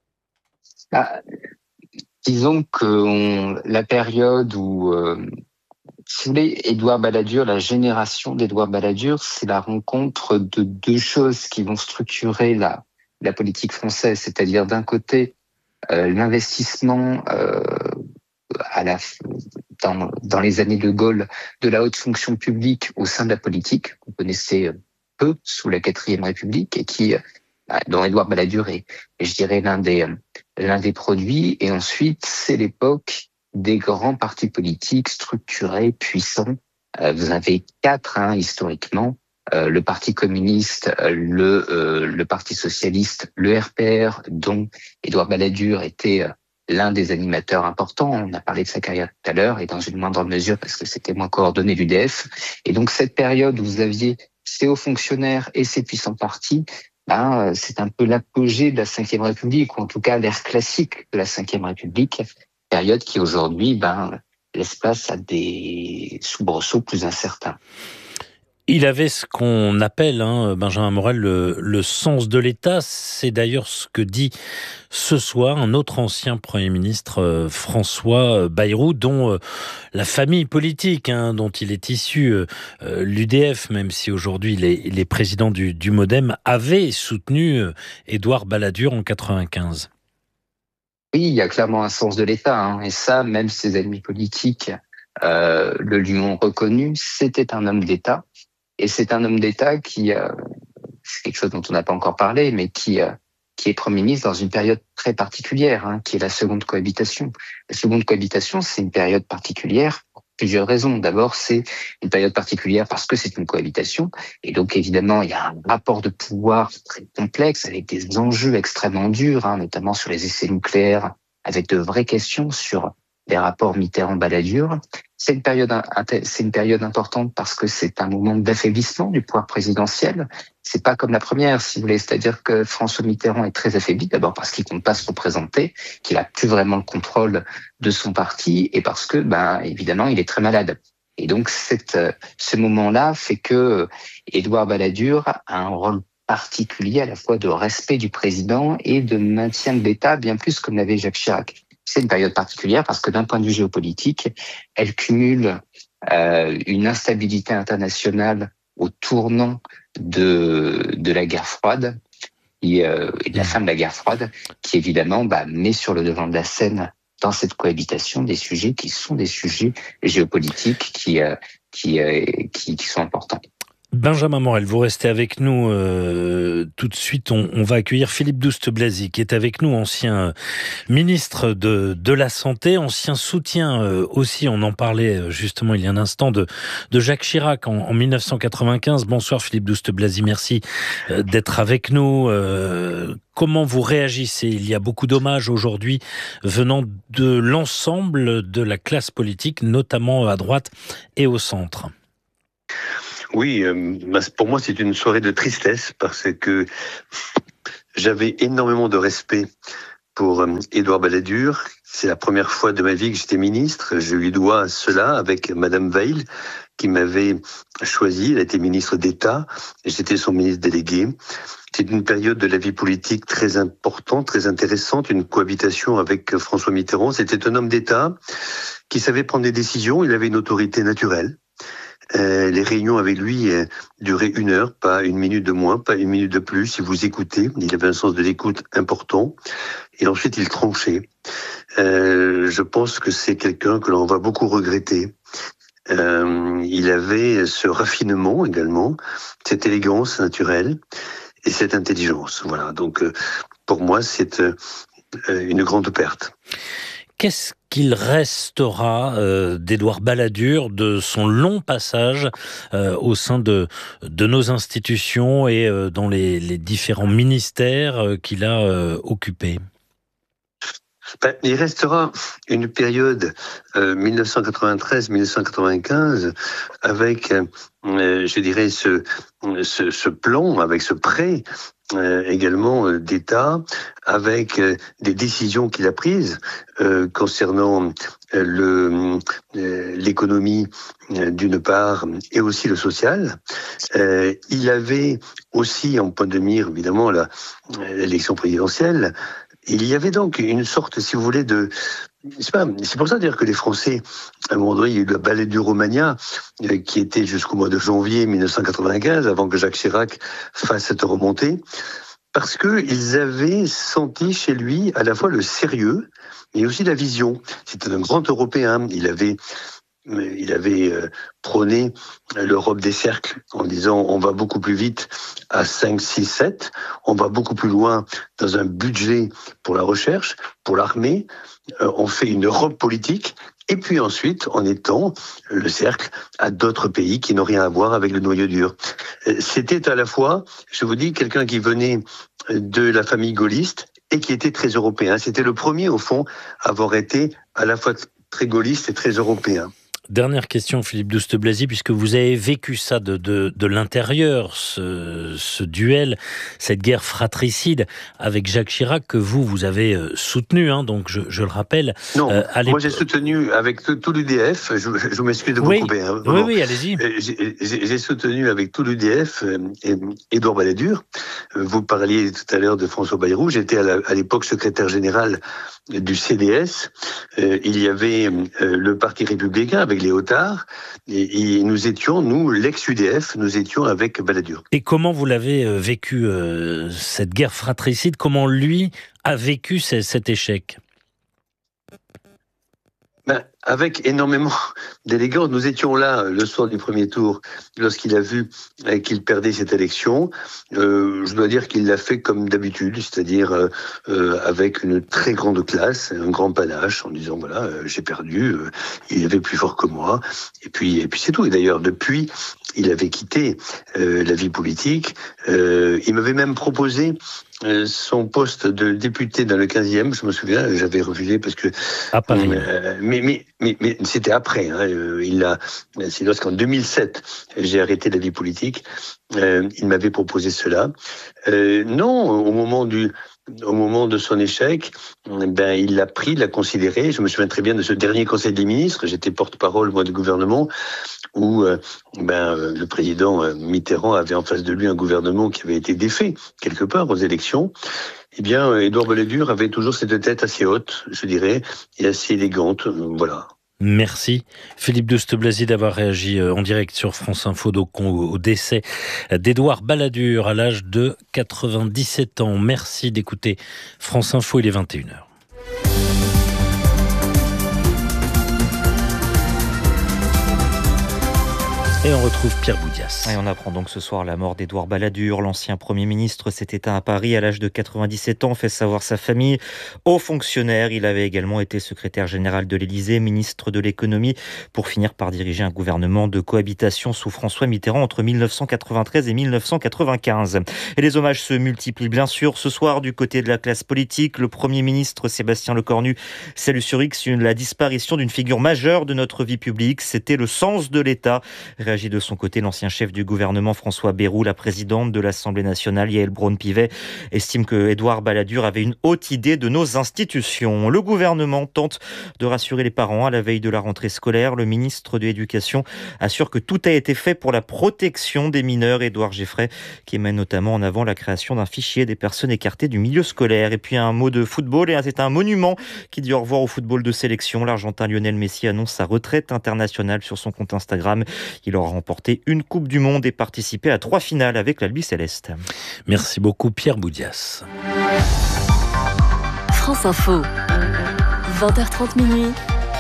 Ah, disons que on, la période où... Euh, Si vous voulez, Édouard Balladur, la génération d'Édouard Balladur, c'est la rencontre de deux choses qui vont structurer la, la politique française. C'est-à-dire d'un côté, euh, l'investissement euh, à la, dans, dans les années de Gaulle de la haute fonction publique au sein de la politique, qu'on connaissait peu sous la quatrième République et qui, dont Édouard Balladur est, je dirais, l'un des, l'un des produits. Et ensuite, c'est l'époque des grands partis politiques structurés, puissants. Euh, vous avez quatre, hein, historiquement, euh, le Parti communiste, le, euh, le Parti socialiste, le R P R, dont Édouard Balladur était euh, l'un des animateurs importants. On a parlé de sa carrière tout à l'heure, et dans une moindre mesure parce que c'était moins coordonné l'U D F. Et donc cette période où vous aviez ces hauts fonctionnaires et ces puissants partis, ben, c'est un peu l'apogée de la cinquième République, ou en tout cas l'ère classique de la cinquième République. Période qui aujourd'hui ben, laisse place à des soubresauts plus incertains. Il avait ce qu'on appelle, hein, Benjamin Morel, le, le sens de l'État. C'est d'ailleurs ce que dit ce soir un autre ancien Premier ministre, euh, François Bayrou, dont euh, la famille politique, hein, dont il est issu, euh, l'U D F, même si aujourd'hui il est, il est président du, du MoDem, avait soutenu euh, Édouard Balladur en quatre-vingt-quinze. Oui, il y a clairement un sens de l'État, hein, et ça, même ses ennemis politiques euh, le lui ont reconnu. C'était un homme d'État, et c'est un homme d'État qui, euh, c'est quelque chose dont on n'a pas encore parlé, mais qui, euh, qui est Premier ministre dans une période très particulière, hein, qui est la seconde cohabitation. La seconde cohabitation, c'est une période particulière plusieurs raisons. D'abord, c'est une période particulière parce que c'est une cohabitation. Et donc, évidemment, il y a un rapport de pouvoir très complexe avec des enjeux extrêmement durs, hein, notamment sur les essais nucléaires, avec de vraies questions sur les rapports Mitterrand-Balladur. C'est une période, c'est une période importante parce que c'est un moment d'affaiblissement du pouvoir présidentiel. C'est pas comme la première, si vous voulez. C'est-à-dire que François Mitterrand est très affaibli, d'abord parce qu'il compte pas se représenter, qu'il a plus vraiment le contrôle de son parti, et parce que, ben, évidemment, il est très malade. Et donc, cette, ce moment-là fait que Édouard Balladur a un rôle particulier à la fois de respect du président et de maintien de l'État, bien plus comme l'avait Jacques Chirac. C'est une période particulière parce que d'un point de vue géopolitique, elle cumule euh, une instabilité internationale au tournant de, de la guerre froide et, euh, et de la fin de la guerre froide, qui évidemment bah, met sur le devant de la scène dans cette cohabitation des sujets qui sont des sujets géopolitiques qui, euh, qui, euh, qui, qui sont importants. Benjamin Morel, vous restez avec nous euh, tout de suite. On, on va accueillir Philippe Douste-Blazy, qui est avec nous, ancien ministre de, de la Santé, ancien soutien euh, aussi, on en parlait justement il y a un instant, de, de Jacques Chirac en, en mille neuf cent quatre-vingt-quinze. Bonsoir Philippe Douste-Blazy, merci euh, d'être avec nous. Euh, comment vous réagissez ? Il y a beaucoup d'hommages aujourd'hui venant de l'ensemble de la classe politique, notamment à droite et au centre. Oui, euh, pour moi c'est une soirée de tristesse parce que j'avais énormément de respect pour euh, Édouard Balladur. C'est la première fois de ma vie que j'étais ministre. Je lui dois cela avec Madame Veil qui m'avait choisi. Elle a été ministre d'État et j'étais son ministre délégué. C'est une période de la vie politique très importante, très intéressante, une cohabitation avec François Mitterrand. C'était un homme d'État qui savait prendre des décisions. Il avait une autorité naturelle. Euh, les réunions avec lui euh, duraient une heure, pas une minute de moins, pas une minute de plus. Si vous écoutez, il avait un sens de l'écoute important. Et ensuite, il tranchait. Euh, je pense que c'est quelqu'un que l'on va beaucoup regretter. Euh, il avait ce raffinement également, cette élégance naturelle et cette intelligence. Voilà. Donc, euh, pour moi, c'est euh, une grande perte. Qu'est-ce qu'il restera euh, d'Édouard Balladur, de son long passage euh, au sein de, de nos institutions et euh, dans les, les différents ministères euh, qu'il a euh, occupés ? Ben, il restera une période euh, mille neuf cent quatre-vingt-treize mille neuf cent quatre-vingt-quinze avec, euh, je dirais, ce, ce, ce plan, avec ce prêt Euh, également euh, d'État, avec euh, des décisions qu'il a prises euh, concernant euh, le, euh, l'économie euh, d'une part et aussi le social. Euh, il avait aussi en point de mire évidemment la, l'élection présidentielle. Il y avait donc une sorte, si vous voulez, de... C'est, pas, c'est pour ça d'ailleurs que les Français, à un moment donné, il y a eu la Balladur-Romagna, euh, qui était jusqu'au mois de janvier mille neuf cent quatre-vingt-quinze, avant que Jacques Chirac fasse cette remontée, parce qu'ils avaient senti chez lui à la fois le sérieux, mais aussi la vision. C'était un grand Européen, il avait... Il avait prôné l'Europe des cercles en disant on va beaucoup plus vite à cinq, six, sept, on va beaucoup plus loin dans un budget pour la recherche, pour l'armée, on fait une Europe politique et puis ensuite on étend le cercle à d'autres pays qui n'ont rien à voir avec le noyau dur. C'était à la fois, je vous dis, quelqu'un qui venait de la famille gaulliste et qui était très européen. C'était le premier au fond à avoir été à la fois très gaulliste et très européen. Dernière question, Philippe Douste-Blazy, puisque vous avez vécu ça de, de, de l'intérieur, ce, ce duel, cette guerre fratricide avec Jacques Chirac que vous, vous avez soutenu, hein, donc je, je le rappelle. Non, euh, moi j'ai soutenu avec tout, tout l'U D F, je, je m'excuse de vous oui, couper. Hein, oui, oui, allez-y. J'ai, j'ai, j'ai soutenu avec tout l'U D F euh, Édouard Balladur. Vous parliez tout à l'heure de François Bayrou, j'étais à, la, à l'époque secrétaire général du C D S. Euh, il y avait euh, le Parti républicain avec Léotard, et, et nous étions, nous, l'ex-U D F, nous étions avec Balladur. Et comment vous l'avez euh, vécu, euh, cette guerre fratricide ? Comment lui a vécu c- cet échec ? Ben, avec énormément d'élégance. Nous étions là le soir du premier tour, lorsqu'il a vu qu'il perdait cette élection. Euh, je dois dire qu'il l'a fait comme d'habitude, c'est-à-dire euh, avec une très grande classe, un grand panache, en disant voilà, euh, j'ai perdu, euh, il avait plus fort que moi. Et puis, et puis c'est tout. Et d'ailleurs, depuis, il avait quitté euh, la vie politique. Euh, il m'avait même proposé euh, son poste de député dans le quinzième, je me souviens, j'avais refusé parce que... À Paris. Euh, mais, mais, mais, mais c'était après. Hein, il a, c'est lorsqu'en deux mille sept, j'ai arrêté la vie politique. Euh, il m'avait proposé cela. Euh, non, au moment du... Au moment de son échec, ben, il l'a pris, il l'a considéré. Je me souviens très bien de ce dernier Conseil des ministres. J'étais porte-parole, moi, du gouvernement, où euh, ben, euh, le président euh, Mitterrand avait en face de lui un gouvernement qui avait été défait, quelque part, aux élections. Eh bien, euh, Édouard Balladur avait toujours cette tête assez haute, je dirais, et assez élégante. Euh, voilà. Merci Philippe Douste-Blazy d'avoir réagi en direct sur France Info donc au décès d'Édouard Balladur à l'âge de quatre-vingt-dix-sept ans. Merci d'écouter France Info, il est vingt et une heures. Et on retrouve Pierre Boudias. Et on apprend donc ce soir la mort d'Édouard Balladur. L'ancien Premier ministre s'est éteint à Paris à l'âge de quatre-vingt-dix-sept ans, fait savoir sa famille. Haut fonctionnaire, il avait également été secrétaire général de l'Élysée, ministre de l'économie, pour finir par diriger un gouvernement de cohabitation sous François Mitterrand entre mille neuf cent quatre-vingt-treize et mille neuf cent quatre-vingt-quinze. Et les hommages se multiplient bien sûr. Ce soir, du côté de la classe politique, le Premier ministre Sébastien Lecornu salue sur X la disparition d'une figure majeure de notre vie publique. C'était le sens de l'État. Réagit de son côté l'ancien chef du gouvernement François Bayrou. La présidente de l'Assemblée nationale Yaël Braun-Pivet estime que Édouard Balladur avait une haute idée de nos institutions. Le gouvernement tente de rassurer les parents à la veille de la rentrée scolaire. Le ministre de l'Éducation assure que tout a été fait pour la protection des mineurs. Édouard Geffray qui met notamment en avant la création d'un fichier des personnes écartées du milieu scolaire. Et puis un mot de football, et c'est un monument qui dit au revoir au football de sélection. L'Argentin Lionel Messi annonce sa retraite internationale sur son compte Instagram. Il aura remporté une Coupe du Monde et participé à trois finales avec l'Albi Céleste. Merci beaucoup Pierre Boudias. France Info, vingt heures trente minuit.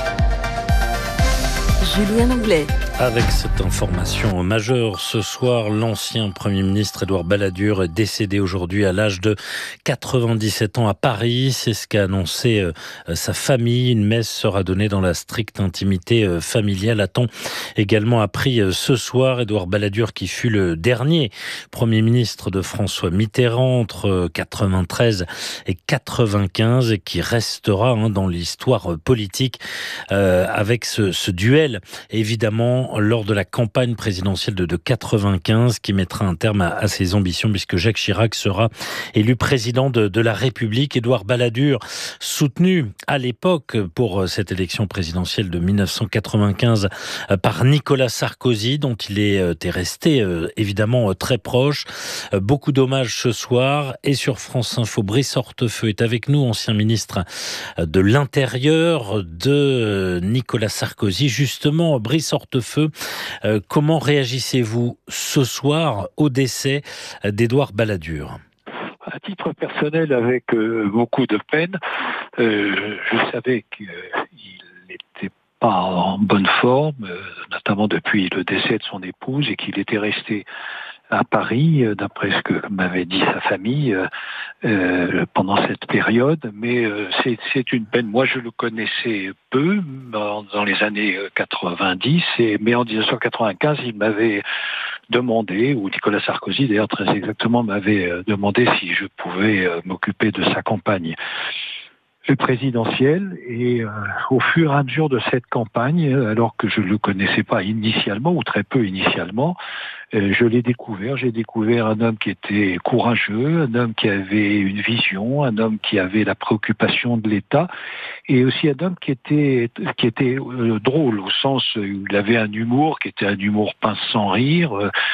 Julien Anglais. Avec cette information majeure, ce soir, l'ancien Premier ministre Édouard Balladur est décédé aujourd'hui à l'âge de quatre-vingt-dix-sept ans à Paris. C'est ce qu'a annoncé euh, sa famille. Une messe sera donnée dans la stricte intimité euh, familiale. A-t-on également appris euh, ce soir Édouard Balladur, qui fut le dernier Premier ministre de François Mitterrand entre quatre-vingt-treize et quatre-vingt-quinze et qui restera hein, dans l'histoire politique euh, avec ce, ce duel, évidemment, lors de la campagne présidentielle de, de quatre-vingt-quinze qui mettra un terme à, à ses ambitions puisque Jacques Chirac sera élu président de, de la République. Édouard Balladur, soutenu à l'époque pour cette élection présidentielle de mille neuf cent quatre-vingt-quinze par Nicolas Sarkozy, dont il est resté évidemment très proche. Beaucoup d'hommages ce soir. Et sur France Info, Brice Hortefeux est avec nous, ancien ministre de l'Intérieur de Nicolas Sarkozy. Justement, Brice Hortefeux, Euh, comment réagissez-vous ce soir au décès d'Édouard Balladur ? À titre personnel, avec euh, beaucoup de peine, euh, je savais qu'il n'était pas en bonne forme, euh, notamment depuis le décès de son épouse, et qu'il était resté à Paris, d'après ce que m'avait dit sa famille euh, pendant cette période. Mais euh, c'est, c'est une peine. Moi, je le connaissais peu dans, dans les années quatre-vingt-dix, et, mais en dix-neuf cent quatre-vingt-quinze, il m'avait demandé, ou Nicolas Sarkozy d'ailleurs très exactement m'avait demandé si je pouvais m'occuper de sa campagne présidentielle. Et euh, au fur et à mesure de cette campagne, alors que je ne le connaissais pas initialement, ou très peu initialement, euh, je l'ai découvert. J'ai découvert un homme qui était courageux, un homme qui avait une vision, un homme qui avait la préoccupation de l'État, et aussi un homme qui était, qui était euh, drôle, au sens où il avait un humour, qui était un humour pince sans rire,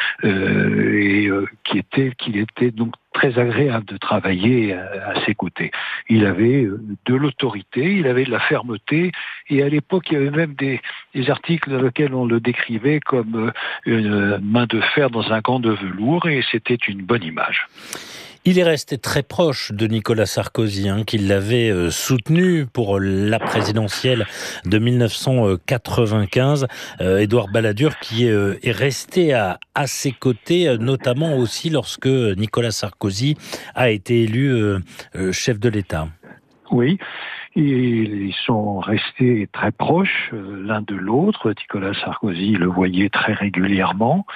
euh, et euh, qui était, qu'il était donc très agréable de travailler à, à ses côtés. Il avait de l'autorité, il avait de la fermeté, et à l'époque, il y avait même des, des articles dans lesquels on le décrivait comme une main de fer dans un gant de velours, et c'était une bonne image. Il est resté très proche de Nicolas Sarkozy, hein, qui l'avait euh, soutenu pour la présidentielle de mille neuf cent quatre-vingt-quinze. Euh, Édouard Balladur qui euh, est resté à, à ses côtés, euh, notamment aussi lorsque Nicolas Sarkozy a été élu euh, euh, chef de l'État. Oui, ils sont restés très proches euh, l'un de l'autre. Nicolas Sarkozy le voyait très régulièrement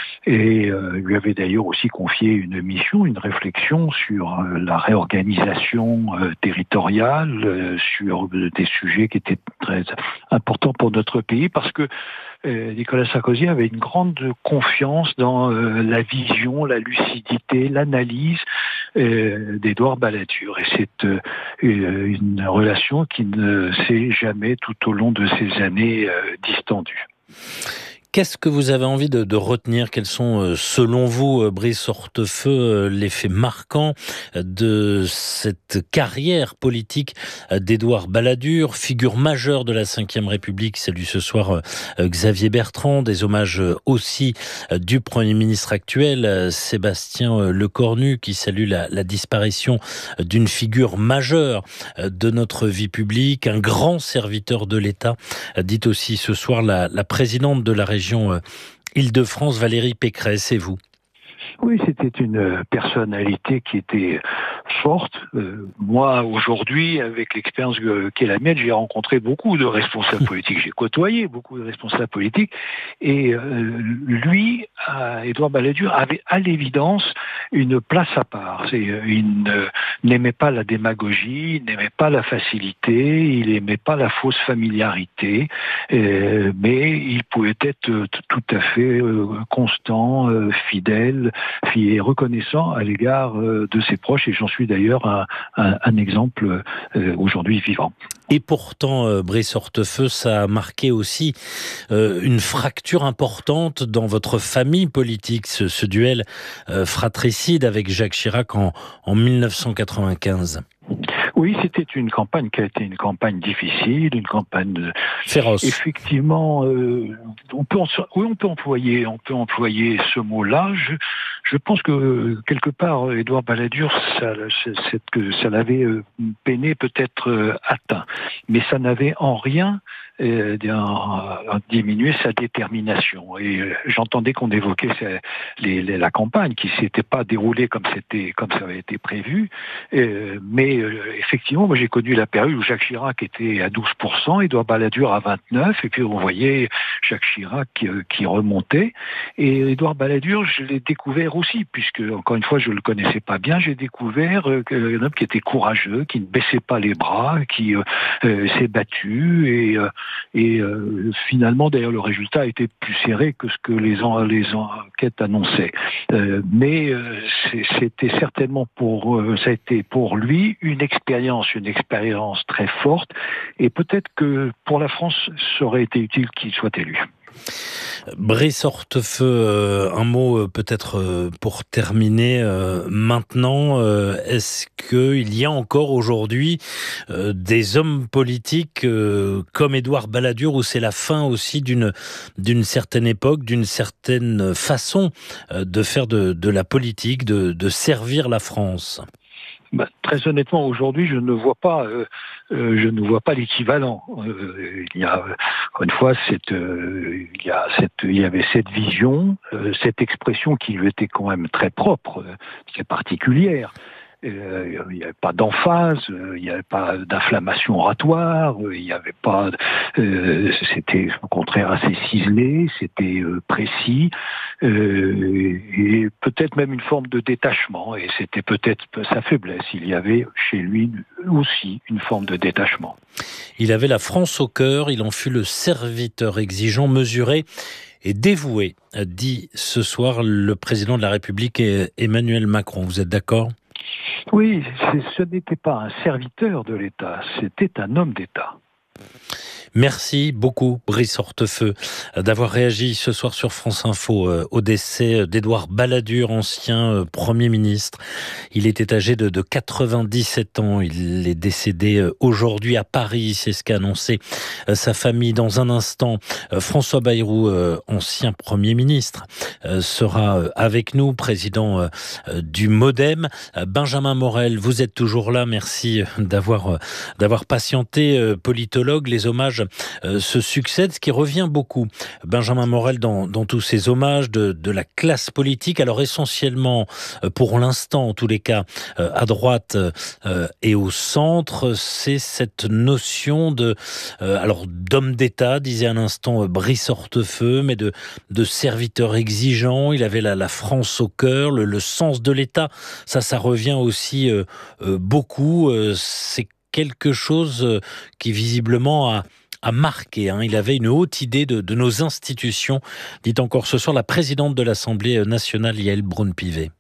et euh, lui avait d'ailleurs aussi confié une mission, une réflexion sur euh, la réorganisation euh, territoriale, euh, sur des sujets qui étaient très importants pour notre pays parce que euh, Nicolas Sarkozy avait une grande confiance dans euh, la vision, la lucidité, l'analyse euh, d'Édouard Balladur. Et c'est euh, une relation qui ne s'est jamais tout au long de ces années euh, distendue. Qu'est-ce que vous avez envie de, de retenir? Quels sont, selon vous, Brice Hortefeux, les faits marquants de cette carrière politique d'Édouard Balladur, figure majeure de la cinquième République? Salue ce soir Xavier Bertrand, des hommages aussi du Premier ministre actuel, Sébastien Lecornu, qui salue la, la disparition d'une figure majeure de notre vie publique, un grand serviteur de l'État, dit aussi ce soir la, la présidente de la région Île-de-France, Valérie Pécresse. Et vous? Oui, c'était une personnalité qui était forte. Euh, moi, aujourd'hui, avec l'expérience qui est la mienne, j'ai rencontré beaucoup de responsables politiques. J'ai côtoyé beaucoup de responsables politiques. Et euh, lui, euh, Édouard Balladur, avait à l'évidence une place à part. C'est, il ne, n'aimait pas la démagogie, il n'aimait pas la facilité, il n'aimait pas la fausse familiarité, euh, mais il pouvait être tout à fait euh, constant, euh, fidèle, et reconnaissant à l'égard de ses proches, et j'en suis d'ailleurs un, un, un exemple aujourd'hui vivant. Et pourtant, Brice Hortefeux, ça a marqué aussi euh, une fracture importante dans votre famille politique, ce, ce duel euh, fratricide avec Jacques Chirac en, en mille neuf cent quatre-vingt-quinze. Oui, c'était une campagne qui a été une campagne difficile, une campagne féroce. Effectivement, euh, on peut, oui, on peut employer, on peut employer ce mot-là. Je, je pense que quelque part, Édouard Balladur, ça, ça, ça l'avait peiné, peut-être atteint, mais ça n'avait en rien euh, diminué sa détermination. Et euh, j'entendais qu'on évoquait ces, les, les, la campagne qui s'était pas déroulée comme c'était, comme ça avait été prévu, euh, mais euh, effectivement, moi j'ai connu la période où Jacques Chirac était à douze pour cent, Édouard Balladur à vingt-neuf, et puis on voyait Jacques Chirac qui, qui remontait. Et Édouard Balladur, je l'ai découvert aussi, puisque encore une fois, je le connaissais pas bien. J'ai découvert euh, un homme qui était courageux, qui ne baissait pas les bras, qui euh, euh, s'est battu, et, euh, et euh, finalement, d'ailleurs, le résultat a été plus serré que ce que les, en, les enquêtes annonçaient. Euh, mais euh, c'était certainement pour, euh, ça a été pour lui une expérience, une expérience très forte, et peut-être que pour la France, ça aurait été utile qu'il soit élu. Brice Hortefeux, un mot peut-être pour terminer maintenant. Est-ce qu'il y a encore aujourd'hui des hommes politiques comme Édouard Balladur, où c'est la fin aussi d'une, d'une certaine époque, d'une certaine façon de faire de, de la politique, de, de servir la France? Bah, très honnêtement, aujourd'hui, je ne vois pas, euh, euh, je ne vois pas l'équivalent. Euh, il y a, encore une fois, cette, euh, il y a cette, il y avait cette vision, euh, cette expression qui lui était quand même très propre, euh, très particulière. Euh, il n'y avait pas d'emphase, euh, il n'y avait pas d'inflammation oratoire, euh, il n'y avait pas, euh, c'était au contraire assez ciselé, c'était euh, précis, euh, et peut-être même une forme de détachement, et c'était peut-être sa faiblesse. Il y avait chez lui aussi une forme de détachement. Il avait la France au cœur, il en fut le serviteur exigeant, mesuré et dévoué, dit ce soir le président de la République Emmanuel Macron. Vous êtes d'accord ? Oui, ce n'était pas un serviteur de l'État, c'était un homme d'État. Merci beaucoup, Brice Hortefeux, d'avoir réagi ce soir sur France Info au décès d'Édouard Balladur, ancien Premier ministre. Il était âgé de, de quatre-vingt-dix-sept ans. Il est décédé aujourd'hui à Paris. C'est ce qu'a annoncé sa famille. Dans un instant, François Bayrou, ancien Premier ministre, sera avec nous, président du MoDem. Benjamin Morel, vous êtes toujours là. Merci d'avoir, d'avoir patienté, politologue. Les hommages Euh, se succède, ce qui revient beaucoup. Benjamin Morel, dans, dans tous ces hommages de, de la classe politique, alors essentiellement, euh, pour l'instant, en tous les cas, euh, à droite euh, et au centre, c'est cette notion de, euh, alors d'homme d'État, disait un instant euh, Brice Hortefeux, mais de, de serviteur exigeant. Il avait la, la France au cœur, le, le sens de l'État. Ça, ça revient aussi euh, euh, beaucoup. Euh, c'est quelque chose qui visiblement a a marqué. Hein. Il avait une haute idée de, de nos institutions, dit encore ce soir la présidente de l'Assemblée nationale, Yaël Braun-Pivet.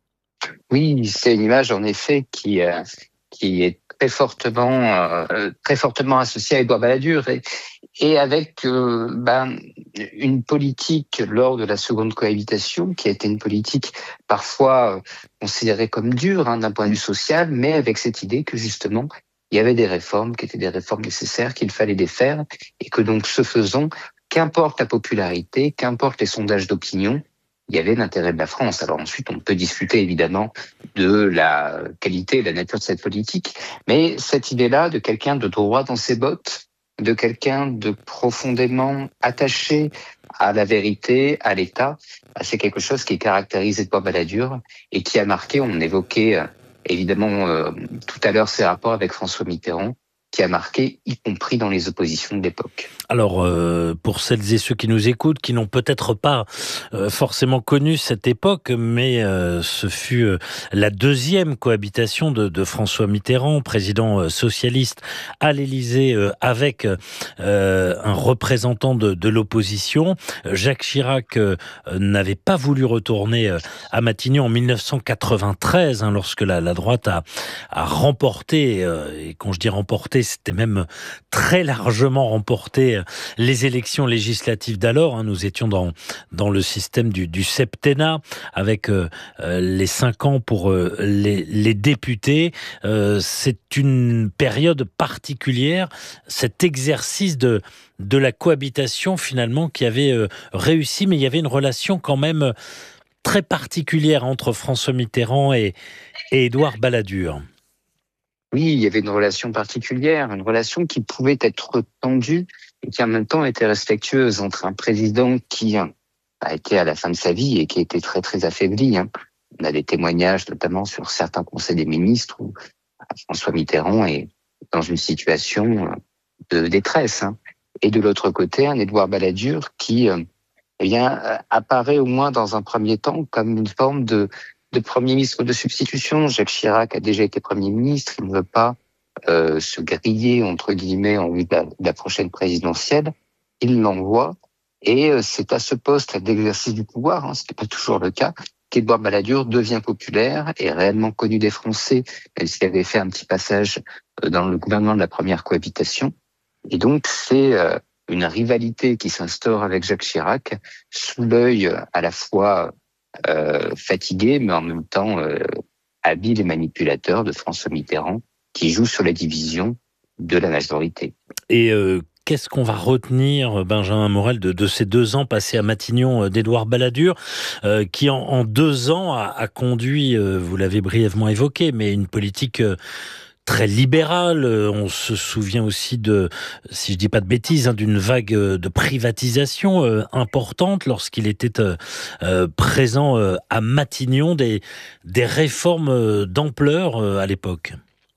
Oui, c'est une image en effet qui, euh, qui est très fortement, euh, très fortement associée à Édouard Balladur et, et avec euh, ben, une politique lors de la seconde cohabitation qui a été une politique parfois euh, considérée comme dure hein, d'un point de vue social, mais avec cette idée que justement il y avait des réformes qui étaient des réformes nécessaires, qu'il fallait les faire, et que donc, ce faisant, qu'importe la popularité, qu'importe les sondages d'opinion, il y avait l'intérêt de la France. Alors ensuite, on peut discuter évidemment de la qualité et de la nature de cette politique, mais cette idée-là de quelqu'un de droit dans ses bottes, de quelqu'un de profondément attaché à la vérité, à l'État, c'est quelque chose qui caractérise Édouard Balladur et qui a marqué, on évoquait évidemment, euh, tout à l'heure, ses rapports avec François Mitterrand, qui a marqué, y compris dans les oppositions de l'époque. Alors, euh, pour celles et ceux qui nous écoutent, qui n'ont peut-être pas euh, forcément connu cette époque, mais euh, ce fut euh, la deuxième cohabitation de, de François Mitterrand, président euh, socialiste, à l'Élysée, euh, avec euh, un représentant de, de l'opposition. Jacques Chirac euh, n'avait pas voulu retourner euh, à Matignon en dix-neuf cent quatre-vingt-treize, hein, lorsque la, la droite a, a remporté, euh, et quand je dis remporté, c'était même très largement remporté les élections législatives d'alors. Hein. Nous étions dans, dans le système du, du septennat, avec euh, les cinq ans pour euh, les, les députés. Euh, c'est une période particulière, cet exercice de, de la cohabitation finalement qui avait euh, réussi, mais il y avait une relation quand même très particulière entre François Mitterrand et, et Édouard Balladur. Oui, il y avait une relation particulière, une relation qui pouvait être tendue et qui en même temps était respectueuse entre un président qui a été à la fin de sa vie et qui était très très affaibli. On a des témoignages notamment sur certains conseils des ministres où François Mitterrand est dans une situation de détresse. Et de l'autre côté, un Édouard Balladur qui eh bien, apparaît au moins dans un premier temps comme une forme de de Premier ministre de substitution. Jacques Chirac a déjà été Premier ministre, il ne veut pas euh, se griller, entre guillemets, en vue de la, de la prochaine présidentielle. Il l'envoie, et euh, c'est à ce poste d'exercice du pouvoir, hein, ce n'est pas toujours le cas, qu'Édouard Balladur devient populaire et réellement connu des Français, même s'il avait fait un petit passage euh, dans le gouvernement de la première cohabitation. Et donc, c'est euh, une rivalité qui s'instaure avec Jacques Chirac, sous l'œil euh, à la fois Euh, fatigué, mais en même temps euh, habile et manipulateur de François Mitterrand, qui joue sur la division de la majorité. Et euh, qu'est-ce qu'on va retenir, Benjamin Morel, de, de ces deux ans passés à Matignon d'Édouard Balladur, euh, qui en, en deux ans a, a conduit, euh, vous l'avez brièvement évoqué, mais une politique euh, très libéral. On se souvient aussi de, si je dis pas de bêtises, hein, d'une vague de privatisation euh, importante lorsqu'il était euh, euh, présent euh, à Matignon, des, des réformes euh, d'ampleur euh, à l'époque.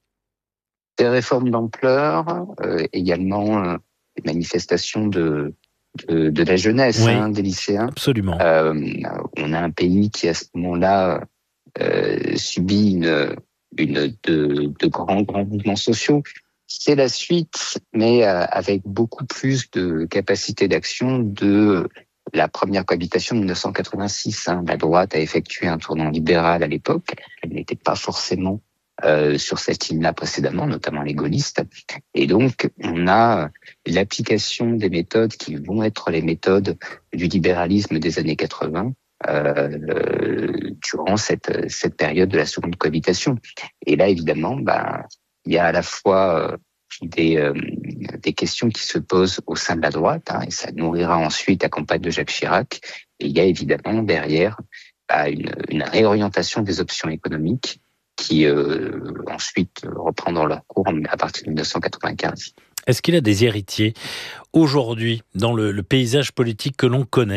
Des réformes d'ampleur, euh, également euh, des manifestations de, de, de la jeunesse, oui, hein, des lycéens. Absolument. Euh, on a un pays qui, à ce moment-là, euh, subit une... une de, de grands, grands mouvements sociaux. C'est la suite, mais euh, avec beaucoup plus de capacité d'action de la première cohabitation de dix-neuf cent quatre-vingt-six. Hein. La droite a effectué un tournant libéral à l'époque. Elle n'était pas forcément euh, sur cette ligne-là précédemment, notamment les gaullistes. Et donc, on a l'application des méthodes qui vont être les méthodes du libéralisme des années quatre-vingts euh, durant cette, cette période de la seconde cohabitation. Et là, évidemment, bah, il y a à la fois euh, des, euh, des questions qui se posent au sein de la droite, hein, et ça nourrira ensuite la campagne de Jacques Chirac. Et il y a évidemment derrière bah, une, une réorientation des options économiques qui euh, ensuite reprendront leur cours à partir de dix-neuf cent quatre-vingt-quinze. Est-ce qu'il a des héritiers aujourd'hui dans le, le paysage politique que l'on connaît ?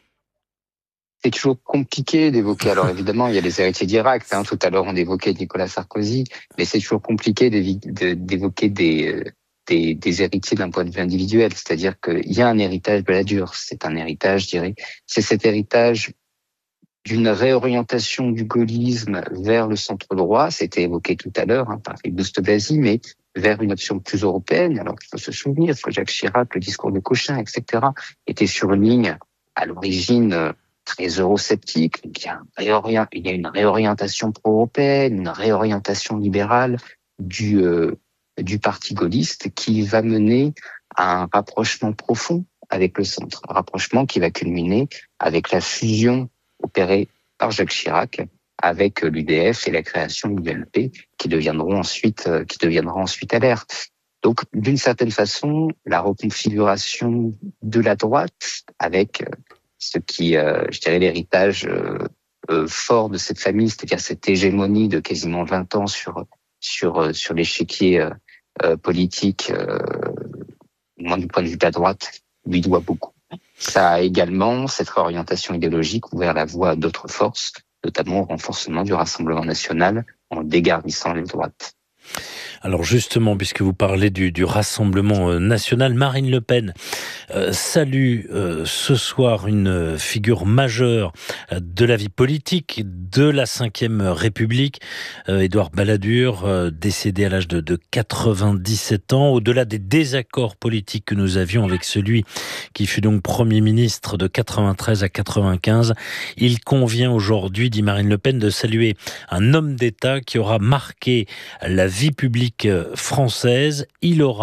C'est toujours compliqué d'évoquer. Alors évidemment, il y a les héritiers directs. Hein. Tout à l'heure, on évoquait Nicolas Sarkozy, mais c'est toujours compliqué d'évoquer des, des, des héritiers d'un point de vue individuel. C'est-à-dire qu'il y a un héritage Balladur. C'est un héritage, je dirais. C'est cet héritage d'une réorientation du gaullisme vers le centre droit. C'était évoqué tout à l'heure hein, par Philippe Douste-Blazy, mais vers une option plus européenne. Alors il faut se souvenir que Jacques Chirac, le discours de Cochin, et cetera, était sur une ligne à l'origine très eurosceptique. Il y a, un réorient, il y a une réorientation pro-européenne, une réorientation libérale du, euh, du parti gaulliste qui va mener à un rapprochement profond avec le centre. Un rapprochement qui va culminer avec la fusion opérée par Jacques Chirac avec l'U D F et la création de l'U M P qui deviendront ensuite, euh, qui deviendra ensuite L R. Donc, d'une certaine façon, la reconfiguration de la droite avec euh, ce qui, euh, je dirais, l'héritage euh, euh, fort de cette famille, c'est-à-dire cette hégémonie de quasiment vingt ans sur sur euh, sur l'échiquier euh, euh, politique, euh, au moins du point de vue de la droite, lui doit beaucoup. Ça a également, cette réorientation idéologique, ouvert la voie à d'autres forces, notamment au renforcement du Rassemblement national en dégarnissant les droites. Alors justement, puisque vous parlez du, du Rassemblement national, Marine Le Pen euh, salue euh, ce soir une figure majeure de la vie politique de la cinquième République, euh, Édouard Balladur, euh, décédé à l'âge de, de quatre-vingt-dix-sept ans. Au-delà des désaccords politiques que nous avions avec celui qui fut donc Premier ministre de quatre-vingt-treize à quatre-vingt-quinze, il convient aujourd'hui, dit Marine Le Pen, de saluer un homme d'État qui aura marqué la vie publique française. Il aura